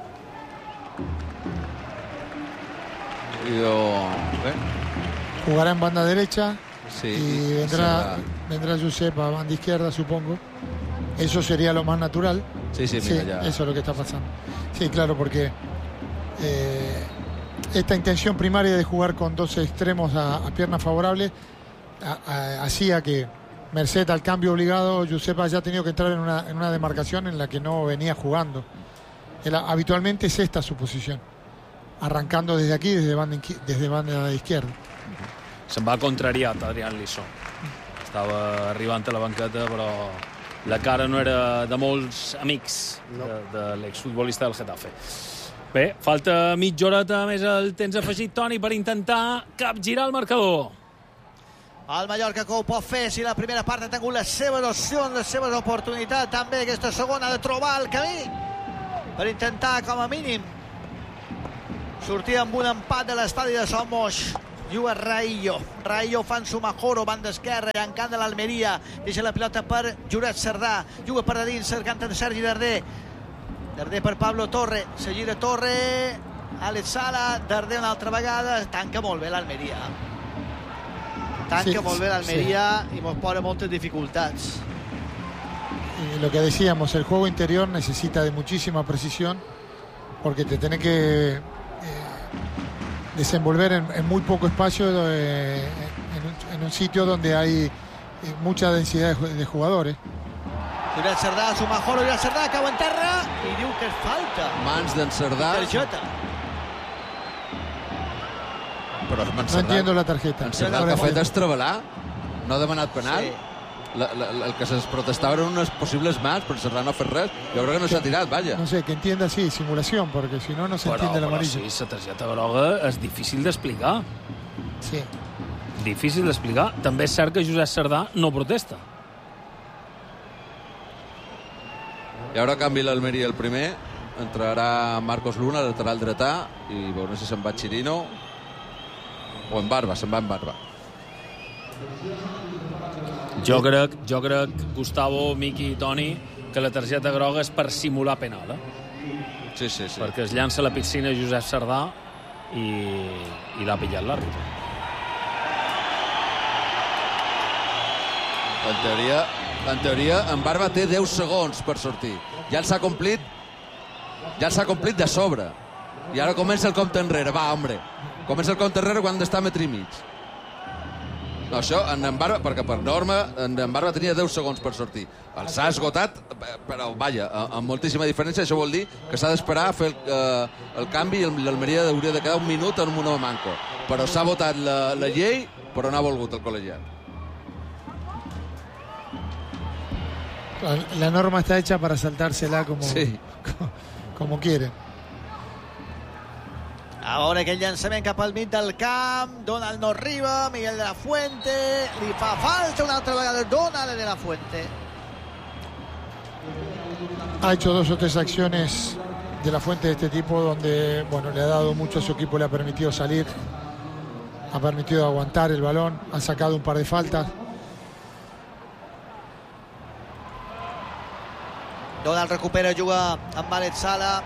Jo... Bé. Jugará en banda derecha, sí, y vendrá, vendrá Josep a banda izquierda, supongo. Eso sería lo más natural. Sí, sí, mira, sí, ya. Eso es lo que está pasando. Sí, claro, porque eh, esta intención primaria de jugar con dos extremos a, a pierna favorable hacía que merced al cambio obligado Josep haya tenido que entrar en una, en una demarcación en la que no venía jugando. Él, habitualmente es esta su posición, arrancando desde aquí, desde banda, desde banda izquierda. Se'n va contrariat Adrián Liso, estava arribant a la banqueta, però la cara no era de molts amics no. de, de l'exfutbolista del Getafe. Bé, falta mitja horeta més el temps afegit, Toni, per intentar capgirar el marcador. El Mallorca que ho pot fer si la primera part ha tingut les seves opcions, les seves oportunitats. També aquesta segona ha de trobar el camí per intentar, com a mínim, sortir amb un empat de l'estadi de Son Moix. Juga Raillo. Raillo fan Sumajoro, banda esquerra, llancant de l'Almeria. Deixa la pilota per Jurat Cerdà. Juga per a dins, cercant de Sergi Darder. Darder per Pablo Torre. Se gira Torre. Àlex Sala. Darder una altra vegada. Tanca molt bé l'Almeria. Tanca Sí, molt bé l'Almeria sí. i mos posa moltes dificultats. Y lo que decíamos, el juego interior necesita de muchísima precisión porque te tenés que eh, desenvolver en, en muy poco espacio, eh, en, un, en un sitio donde hay eh, mucha densidad de, de jugadores. Jurat Cerdà, Sumajoro, Jurat Cerdà, cau en terra i diu que és falta. Mans d'en Cerdà. Targeta. Però en No Cerdà, entiendo la tarjeta. en Cerdà el que ha fet és treballar. No ha demanat penal. Sí. La, la, la, el que es protestava eren unes possibles mans, però Cerdà no ha fet res. Jo crec que no s'ha tirat, vaja. No sé, que entienda sí, simulación, porque si no, no se Però, entiende el però amarillo. sí, la targeta groga és difícil d'explicar. Sí. Difícil d'explicar. També és cert que Josep Cerdà no protesta. Hi haurà canvi a l'Almeria el primer. Entrarà Marcos Luna, lateral dretà, i veurem si se'n va Chirino o en Barba, se'n va en Barba. Jo crec, jo crec, Gustavo, Miqui i Toni, que la targeta groga és per simular penal, eh? Sí, sí, sí. Perquè es llança a la piscina Josep Cerdà i, i l'ha pillat l'àrbitre. En teoria, en teoria, en Barba té deu segons per sortir. Ja els ha complit, ja els ha complit de sobre. I ara comença el compte enrere. Va, hombre. Comença el compte enrere quan han d'estar a metri i mig. No, això, en, en Barba, perquè per norma, en, en Barba tenia deu segons per sortir. Els ha esgotat, però, vaja, amb moltíssima diferència. Això vol dir que s'ha d'esperar a fer el, eh, el canvi i l'Almeria hauria de quedar un minut en un home manco. Però s'ha votat la, la llei, però no ha volgut el col·legiat. La, la norma está hecha para saltársela como, Sí. como, como quieren. A veure aquell llançament cap al mig del camp. Donald no arriba. Miguel de la Fuente. Li fa falta una altra vegada Donald de la Fuente. Ha hecho dos o tres acciones de la Fuente de este tipo donde, bueno, le ha dado mucho a su equipo, le ha permitido salir, ha permitido aguantar el balón, ha sacado un par de faltas. Donald recupera, juga amb Àlex Sala.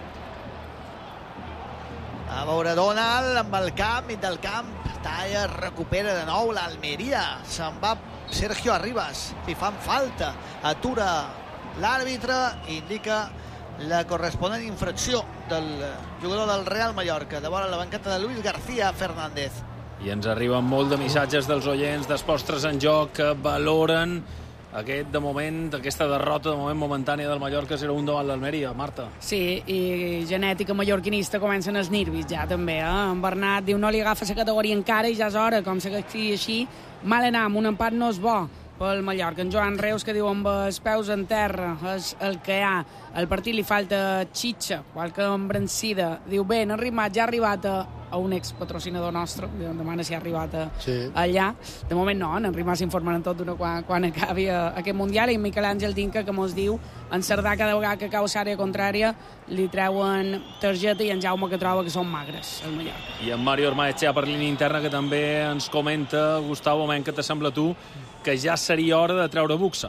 A veure Donald amb el camp, mig del camp. Talla, recupera de nou l'Almeria. Se'n va Sergio Arribas. Li fan falta. Atura l'àrbitre i indica la corresponent infracció del jugador del Real Mallorca. De vora la banqueta de Luis García Fernández. I ens arriben molt de missatges dels oients d'Esports tres en Joc que valoren aquest, de moment, aquesta derrota de moment momentània del Mallorca zero un davant l'Almeria, Marta. Sí, i genètica mallorquinista comencen els nervis ja també, eh? En Bernat diu no li agafa la categoria encara i ja és hora, com se que sigui així, mal anar, un empat no és bo pel Mallorca. En Joan Reus que diu amb els peus en terra és el que hi ha, el partit li falta xitxa, qualque embrancida. Diu bé, en Rimat ja ha arribat a, a un expatrocinador nostre, demana si ha arribat a, sí. allà. De moment no, en Rimat s'informen tot d'una quan, quan acabi a, aquest Mundial. I Miquel Àngel Dinca que mos diu en Cerdà cada vegada que cau l'àrea contrària li treuen targeta i en Jaume que troba que són magres el Mallorca. I en Mario Ormaechea per línia interna que també ens comenta, Gustavo, què te sembla tu que ja seria hora de treure buxa?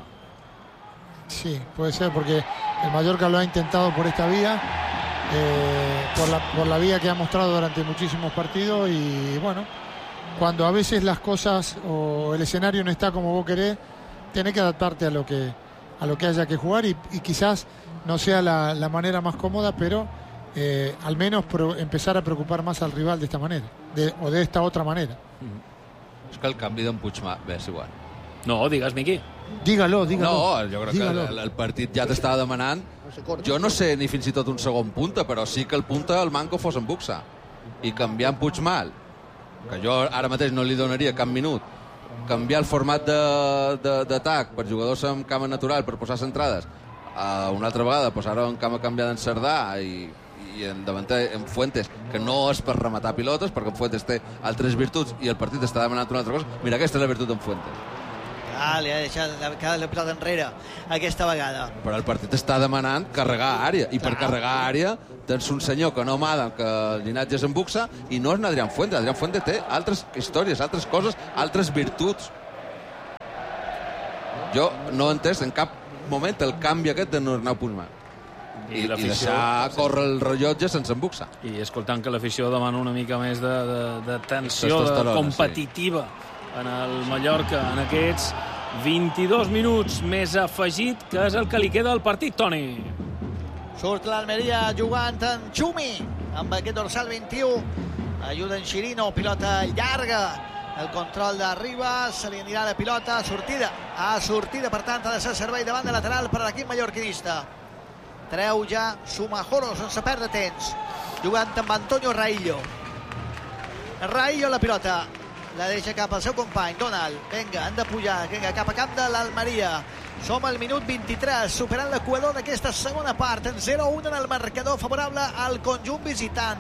Sí, puede ser porque el Mallorca lo ha intentado por esta vía, eh, por, la, por la vía que ha mostrado durante muchísimos partidos y bueno, cuando a veces las cosas o el escenario no está como vos querés, tenés que adaptarte a lo que, a lo que haya que jugar y, y quizás no sea la, la manera más cómoda, pero eh, al menos pro, empezar a preocupar más al rival de esta manera de, o de esta otra manera. Mm-hmm. És que el canvi d'en Puigma, bé, és igual. No, digues, Miqui. Dígalo, dígalo. No, jo crec dígalo. que el, el partit ja t'estava demanant. Jo no sé ni fins i tot un segon punta, però sí que el punta el manco fos en buxa. I canviar en Puigmal, que jo ara mateix no li donaria cap minut, canviar el format d'atac per jugadors amb cama natural per posar centrades, uh, una altra vegada posar en cama canviada en Cerdà i, i en davanter en Fuentes, que no és per rematar pilotes, perquè en Fuentes té altres virtuts i el partit està demanant una altra cosa. Mira, aquesta és la virtut d'en Fuentes. Ah, li ha deixat la, la pilota enrere aquesta vegada. Però el partit està demanant carregar àrea, i per Clar. carregar àrea tens un senyor que no mada, que el llinatge és en buxa, i no és Adrián Fuentes. Adrián Fuentes té altres històries, altres coses, altres virtuts. Jo no he entès en cap moment el canvi aquest de Arnau Puigmal. I, i deixar córrer el rellotge sense embuxar. I escoltant que l'afició demana una mica més de, de, de tensió, de Testosterona, competitiva sí. en el Mallorca, en aquests vint-i-dos minuts més afegit, que és el que li queda al partit, Toni. Surt l'Almeria jugant en Xumi, amb aquest dorsal vint-i-u. Ajuda en Chirino, pilota llarga. El control d'arriba, se li anirà la pilota, sortida. A sortida, per tant, ha de ser servei de banda lateral per a l'equip mallorquinista. Treu ja Sumajoro, sense perdre temps. Jugant amb Antonio Raillo. Raillo la pilota. La deixa cap al seu company, Donald. Vinga, han de pujar, vinga, cap a camp de l'Almeria. Som al minut vint-i-tres, superant l'equador d'aquesta segona part. En zero a un en el marcador favorable al conjunt visitant.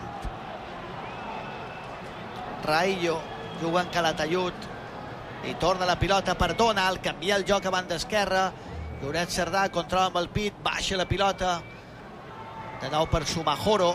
Raillo juga en Calatayud i torna la pilota per Donald, canvia el joc a banda esquerra. Lloret Cerdà controla amb el pit, baixa la pilota de nou per Sumajoro.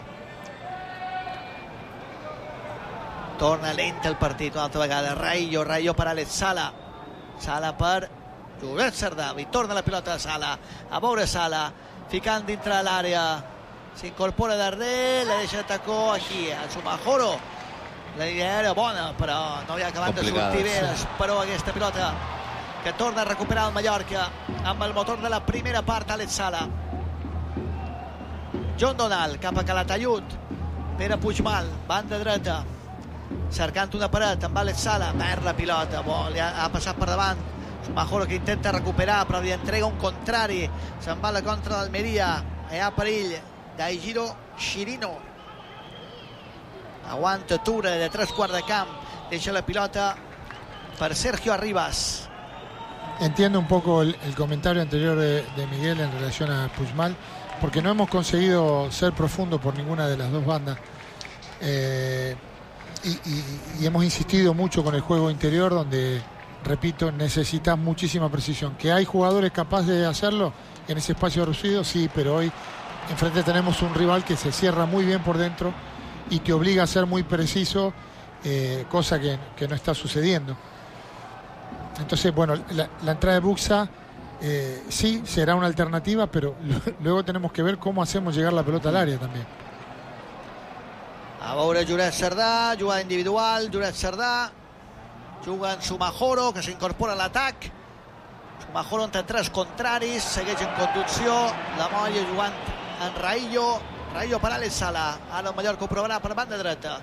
Torna lent el partit una altra vegada. Raillo, Raillo per Alex Sala. Sala per Lloret Cerdà, i torna la pilota a Sala. A veure Sala, ficant dintre de l'àrea, s'incorpora darrere, la deixa de tacó aquí a Sumajoro. La idea era bona, però no havia acabat de sortir bé. Esperó aquesta pilota que torna a recuperar el Mallorca amb el motor de la primera part, Alex Sala. John Donald cap a Calatayud. Pere Puigmal, banda dreta, cercant una paret amb Alex Sala. Perd la pilota, bo, li ha, ha passat per davant. Sumajoro que intenta recuperar, però li entrega un contrari. Se'n va a la contra d'Almeria. Hi ha perill d'Aigiro Chirino. Aguanta Tura de tres quarts de camp. Deixa la pilota per Sergio Arribas. Entiendo un poco el, el comentario anterior de, de Miguel en relación a Puigmal, porque no hemos conseguido ser profundo por ninguna de las dos bandas. Eh, y, y, y hemos insistido mucho con el juego interior, donde, repito, necesitas muchísima precisión. Que hay jugadores capaces de hacerlo en ese espacio reducido, sí, pero hoy enfrente tenemos un rival que se cierra muy bien por dentro y te obliga a ser muy preciso, eh, cosa que, que no está sucediendo. Entonces, bueno, la, la entrada de Buxa eh, sí será una alternativa, pero luego tenemos que ver cómo hacemos llegar la pelota al área también. A veure Lloret Cerdà, jugada individual, Lloret Cerdà, juga en Sumajoro, que s'incorpora a l'atac. Sumajoro entre tres contraris, segueix en conducció, la Molla jugant en Raillo, Raillo per Alex Sala. Ara el Mallorca ho provarà per banda dreta.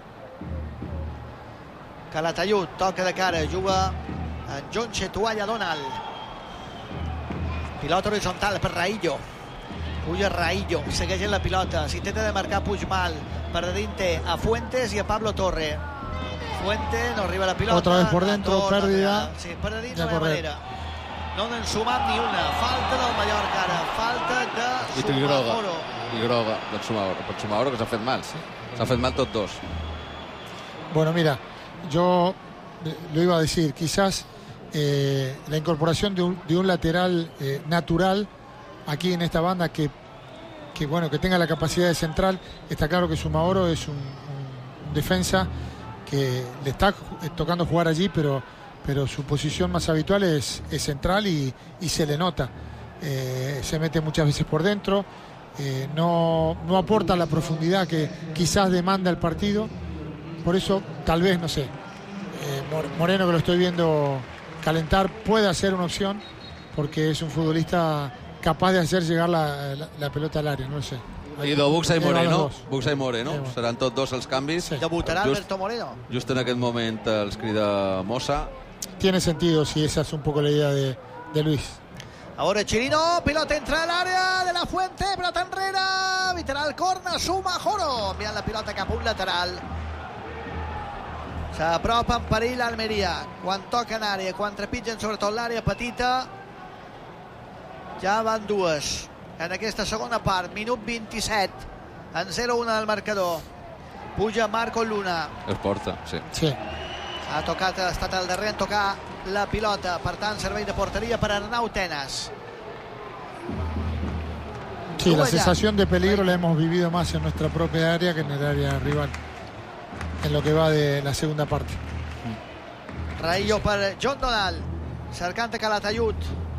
Calatayud, toca de cara, juga en John Chetualla Donald. Pilota horitzontal per Raillo. Puja Raillo, segueix en la pilota, s'intenta de marcar Puigmal, per dintre a Fuentes i a Pablo Torre. Fuentes, no arriba la pilota. Otra vez por dentro, Torre, pérdida. Sí, per dintre de manera. No n'han sumat ni una. Falta del Mallorca ara, falta de Sumajoro. I groga del Sumajoro, per Sumajoro que s'ha fet mal. S'ha fet mal tots dos. Bueno, mira, yo lo iba a decir, quizás eh, la incorporación de un, de un lateral eh, natural aquí en esta banda que, que bueno, que tenga la capacidad de central. Está claro que Sumajoro es un, un defensa que le está tocando jugar allí, pero, pero su posición más habitual es, es central y, y se le nota. Eh, se mete muchas veces por dentro, eh, no, no aporta la profundidad que quizás demanda el partido. Por eso, tal vez, no sé, eh, Moreno, que lo estoy viendo calentar, puede ser una opción, porque es un futbolista capaz de hacer llegar la, la, la pelota al área, no lo sé. I de Buxa i Moreno, Buxa i Moreno, sí, seran tots dos els canvis. Sí. Debutarà just, Alberto Moreno. Just en aquest moment els crida Mosa. Tiene sentido si esa es un poco la idea de, de Luis. Ahora Chirino, pilota entra al área de la Fuente, pilota enrere, evitarà el corner, Sumajoro, enviant la pilota cap a un lateral. S'apropa en perill l'Almeria, quan toquen àrea, quan trepitgen sobretot l'àrea petita, ja van dues en aquesta segona part, minut vint-i-set. en zero a un al marcador. Puja Marco Luna. Es porta, sí. Sí. Ha tocat, ha estat el darrer en tocar la pilota. Per tant, servei de porteria per Arnau Tenas. Sí, la sensación de peligro la hemos vivido más en nuestra propia área que en el área rival, en lo que va de la segunda parte. Raillo per John Donald, cercant Calatayud.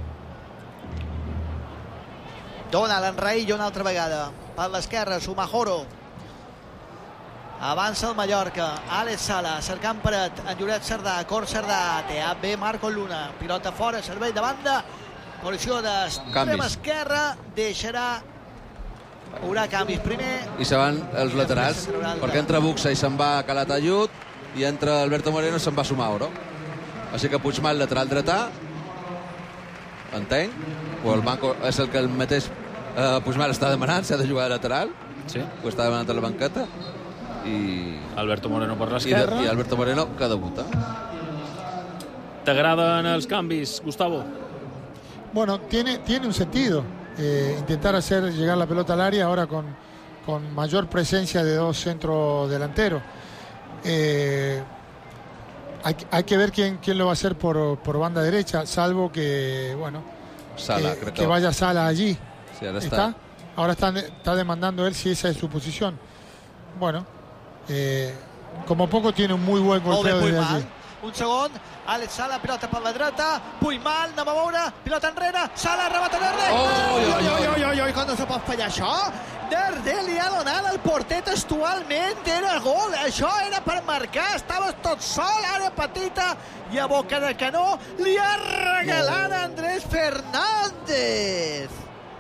Donald en Raillo una altra vegada. Per l'esquerra, Sumajoro. Avança el Mallorca. Àlex Sala, cercant paret. En Lloret Cerdà, Cor Cerdà. Té a B Marco Luna. Pilota fora, servei de banda. Posició d'extrema esquerra. Deixarà... Haurà canvis primer. I se van els laterals, perquè entra Buxa i se'n va Calatayud, i entra Alberto Moreno i se'n va Sumauro. Així que Puigmal, lateral dretà, entenc, o el banco és el que el mateix eh, Puigmal està demanant, s'ha de jugar de lateral, sí. Ho està demanant a la banqueta, i... Alberto Moreno per l'esquerra. I, I Alberto Moreno que debuta. T'agraden els canvis, Gustavo? Bueno, tiene, tiene un sentido. Eh, intentar hacer llegar la pelota al área ahora con, con mayor presencia de dos centros delanteros. Eh, hay, hay que ver quién, quién lo va a hacer por, por banda derecha, salvo que, bueno, Sala, eh, creo que que vaya Sala allí. Sí, ahora ¿Está? está. Ahora está, está demandando él si esa es su posición. Bueno, eh, como poco tiene un muy buen golpeo desde allí. Un segon, Àlex Sala, pilota per la dreta, Puigmal, anem a veure, pilota enrere, Sala, rebata Darder. Oh, oi, oi, oi, oi, oi, oi, com no se pot fallar això? Darder li ha donat el porter textualment, era gol, això era per marcar, estaves tot sol, àrea petita, i a boca de canó li ha regalat a Andrés Fernández.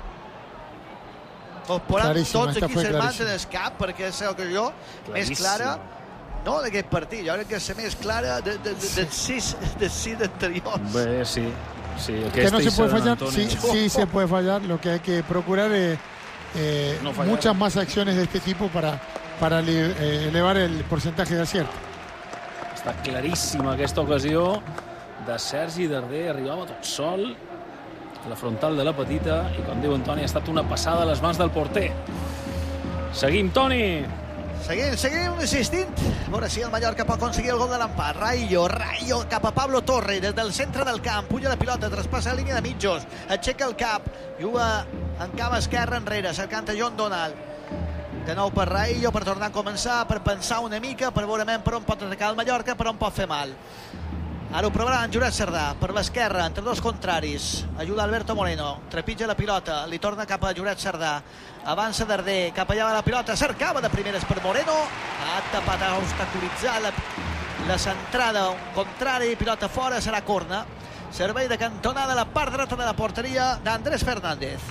Us poran tots aquí sermant en el cap, perquè és l'ocasió més clara. No, d'aquest partit, jo crec que és la més clara de, de, de, de sis, de sis anteriors. Bé, sí. sí que no se puede fallar, sí, sí se puede fallar, lo que hay que procurar es eh, no muchas más acciones de este tipo para, para eh, elevar el porcentaje de acierto. Està claríssima aquesta ocasió de Sergi Darder, arribava tot sol a la frontal de la petita i, com diu en Toni, ha estat una passada a les mans del porter. Seguim, Toni. Seguim, seguim insistint. A veure si el Mallorca pot aconseguir el gol de l'empat. Raillo, Raillo cap a Pablo Torre, des del centre del camp. Puja la pilota, traspassa la línia de mitjos. Aixeca el cap, juga en cama esquerra enrere, cercant a John Donald. De nou per Raillo, per tornar a començar, per pensar una mica, per veure per on pot atacar el Mallorca, per on pot fer mal. Ara ho provarà en Lloret Cerdà, per l'esquerra, entre dos contraris. Ajuda Alberto Moreno, trepitja la pilota, li torna cap a Lloret Cerdà. Avança Darder, cap allà va la pilota, cercava de primeres per Moreno, ha tapat, ha obstaculitzat la, la centrada, un contrari, pilota fora, serà corna. Servei de cantonada a la part dreta de la porteria d'Andrés Fernández.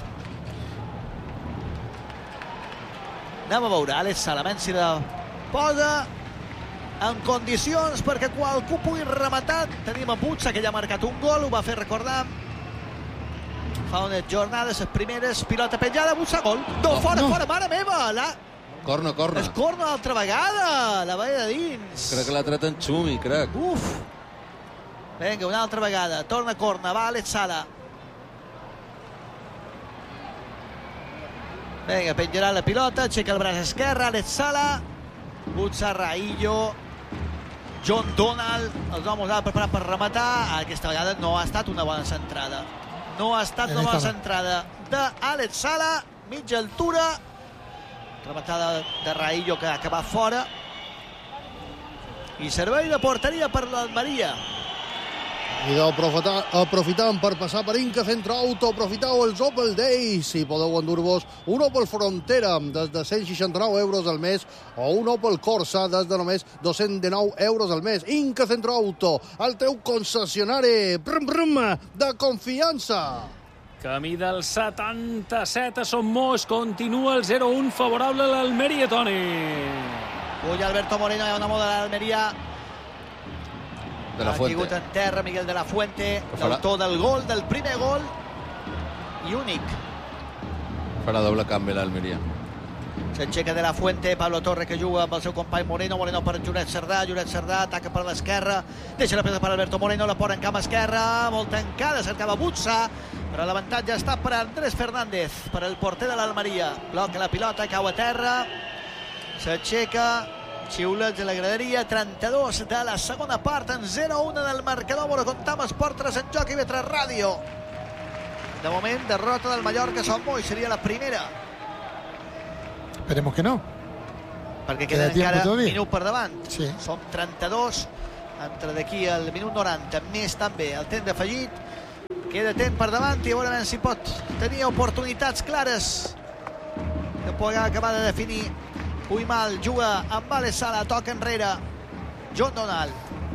Anem a veure, Àlex Sala, si la posa en condicions perquè qualcú pugui rematar. Tenim a Butsa, que ja ha marcat un gol, ho va fer recordar fa unes jornades, les primeres, pilota penjada, Butsa, gol. No, oh, fora, no. fora, mare meva! La... Corna, corna. És corna l'altra vegada, la veia de dins. Crec que l'ha tret en Xumi, crec. Uf! Vinga, una altra vegada, torna corna, va Àlex Sala. Vinga, penjarà la pilota, aixeca el braç esquerre, Àlex Sala, Butsa, Raillo, John Donald, els homes han preparat per rematar. Aquesta vegada no ha estat una bona centrada. No ha estat una bona centrada d'Àlex Sala, mitja altura, rematada de Raillo que ha acabat fora, i servei de porteria per l'Almeria. I aprofitant per passar per Inca Centro Auto, aprofiteu els Opel Days i podeu endur-vos un Opel Frontera des de cent seixanta-nou euros al mes o un Opel Corsa des de només dos-cents dinou euros al mes. Inca Centro Auto, el teu concessionari brum, brum, de confiança. Camí del setanta-set a Son Moix, continua el zero un favorable a l'Almeria, Toni. Puja Alberto Moreno, hi ha una moda de l'Almeria. De la ha Fuente. caigut en terra Miguel de la Fuente, l'autor del gol, del primer gol i únic. Farà doble canvi l'Almeria. S'aixeca de la Fuente, Pablo Torre que juga amb el seu company Moreno, Moreno per Lloret Cerdà, Lloret Cerdà ataca per l'esquerra, deixa la pilota per Alberto Moreno, la pora en cama esquerra, molt tancada, cercava Butsa, però l'avantatge està per Andrés Fernández, per el porter de l'Almeria. Bloca la pilota, cau a terra, s'aixeca, xiulets a la graderia. Trenta-dos de la segona part, en zero a un del marcador. Bueno, comptam Esport tres en joc i Vetres Ràdio. De moment, derrota del Mallorca Son Moix, seria la primera. Esperemos que no. Perquè queda encara un minut per davant. Sí. Som trenta-dos, entre d'aquí al minut noranta, més també el temps d'afegit. Queda temps per davant i a veure si pot tenir oportunitats clares que pugui acabar de definir. Puymal juga amb Vale Sala, toca enrere John Donald.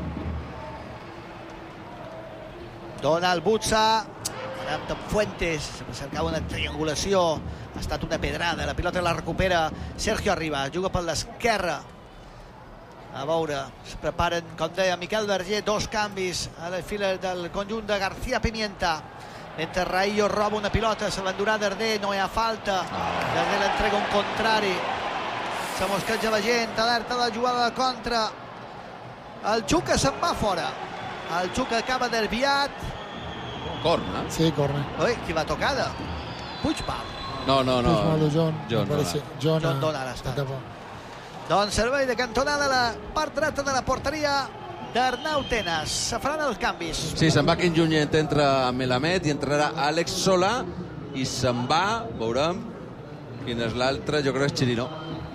Donald Butsa, amb Fuentes, cercava una triangulació, ha estat una pedrada, la pilota la recupera Sergio Arribas, juga per l'esquerra. A veure, es preparen, com deia Miquel Verger, dos canvis a les files del conjunt de García Pimienta. Mentre Raillo roba una pilota, se l'endurà Darder, no hi ha falta. Darder l'entrega un contrari. Se mosqueja la gent, alerta de jugada de contra. El Xuca se'n va fora. El Xuca acaba desviat. Corna. Sí, corna. Ui, qui va tocada? Puigmal. No, no, no. Puigmal o John. John, me parece. John, John Donald ha estat. Doncs servei de cantonada a la part dreta de la porteria d'Arnau Tenas. Se faran els canvis. Sí, se'n va Quim Junyent, entra Melamed i entrarà Àlex Solà i se'n va, veurem quin és l'altre, jo crec que és Chirino.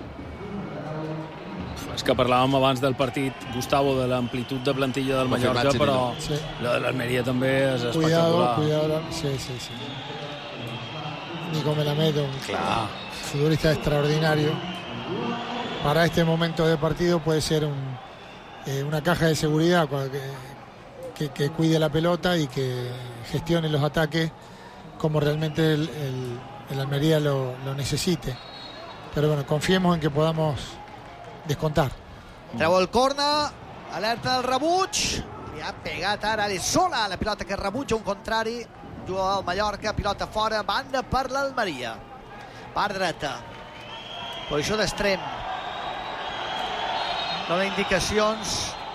És que parlàvem abans del partit, Gustavo, de l'amplitud de plantilla del Mallorca, però sí. La de l'Almeria també és Cuidado, espectacular. cuidado. Sí, sí, sí. Nico Melamed, un Clar. futbolista extraordinario. Para este momento de partido puede ser un, eh, una caja de seguridad que, que, que cuide la pelota y que gestione los ataques como realmente el, el, el Almería lo, lo necesite. Pero bueno, confiemos en que podamos descontar. Treu el corna, alerta del rebuig, li ha pegat ara de sola la pilota que rebutja un contrari, juga al Mallorca, pilota fora, banda per l'Almeria. Part dreta, posició d'extrem. Dona indicacions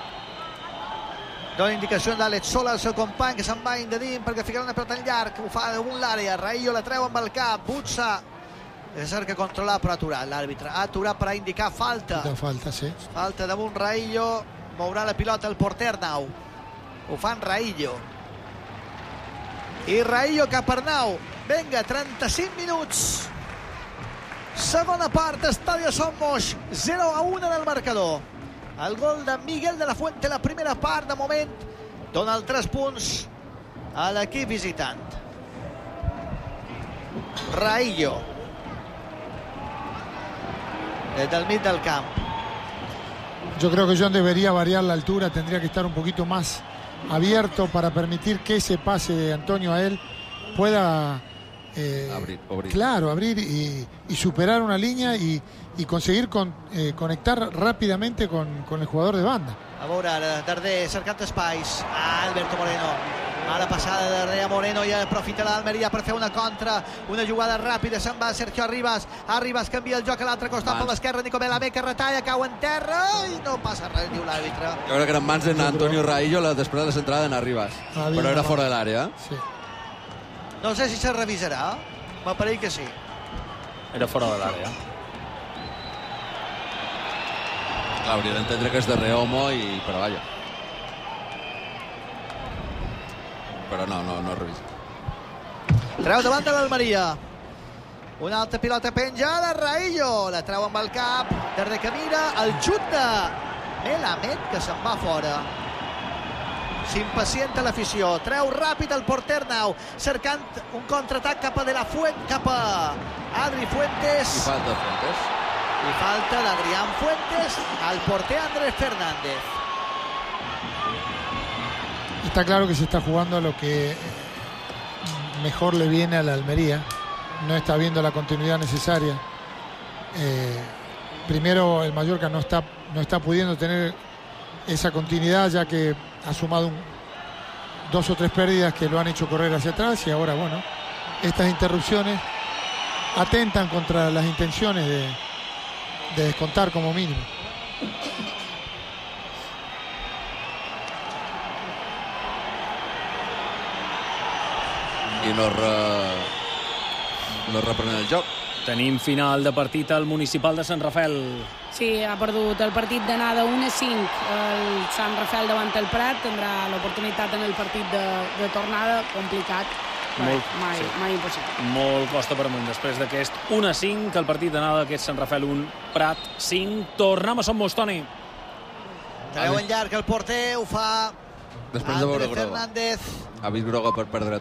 dona indicacions d'Àlex Sola al seu company, que se'n va indedint perquè ficarà una pelota en llarg, ho fa damunt l'àrea. Raillo la treu amb el cap, Butsa es cerca controlar però ha aturat l'àrbitre, ha aturat per a indicar falta. Falta, sí. Falta damunt Raillo, mourà la pilota el porter Arnau, ho fan Raillo i Raillo cap a Arnau. Vinga, trenta-cinc minuts, segona part, Estadio Son Moix, zero a un en el marcador. El gol de Miguel de la Fuente, la primera part, de moment dona els tres punts a l'equip visitant. Raillo desde el mig del camp. Yo creo que John debería variar la altura, tendría que estar un poquito más abierto para permitir que ese pase de Antonio a él pueda eh, abrir, abrir. Claro, abrir y, y superar una línea y, y conseguir con, eh, conectar rápidamente con, con el jugador de banda. A veure ara, Darder cercant espais. Ah, Alberto Moreno. Mala passada de Darder a Moreno i aprofita l'Almeria per fer una contra, una jugada ràpida, se'n va Sergio Arribas. Arribas canvia el joc a l'altre costat per l'esquerra, Nico Melamed que retalla, cau en terra i no passa res, diu l'àrbitre. Jo crec que eren mans d'Antonio Raillo la després de la centrada en Arribas, però era fora de l'àrea. Sí. No sé si se revisarà, m'apareix que sí. Era fora de l'àrea. Clar, hauria d'entendre que és de rehomo, i... però vaja. Però no, no, no revisa. Treu davant de l'Almeria. Una altra pilota penjada, Raillo. La treu amb el cap, Darder que mira, el xut de Melamed que se'n va fora. S'impacienta l'afició, treu ràpid el porter Arnau, cercant un contraatac cap a De La Fuente, cap a Adri Fuentes. I falta Fuentes. Y falta de Adrián Fuentes al porter Andrés Fernández. Está claro que se está jugando lo que mejor le viene a la Almería. No está viendo la continuidad necesaria. Eh, primero, el Mallorca no está, no está pudiendo tener esa continuidad, ya que ha sumado un, dos o tres pérdidas que lo han hecho correr hacia atrás. Y ahora, bueno, estas interrupciones atentan contra las intenciones de, de descontar como mínimo. i no, re... no reprenen el joc. Tenim final de partit al Municipal de Sant Rafel. Sí, ha perdut el partit d'anada un a cinc. El Sant Rafel davant el Prat tindrà l'oportunitat en el partit de, de tornada. Complicat. Molt, mai, sí. mai impossible. Molt costa per amunt. Després d'aquest un a cinc, el partit d'anada d'aquest Sant Rafel un, Prat cinc. Tornem a Son Moix, Toni. Treu en llarg el porter, ho fa després de veure Andrés groga. Fernández. Ha vist groga per perdre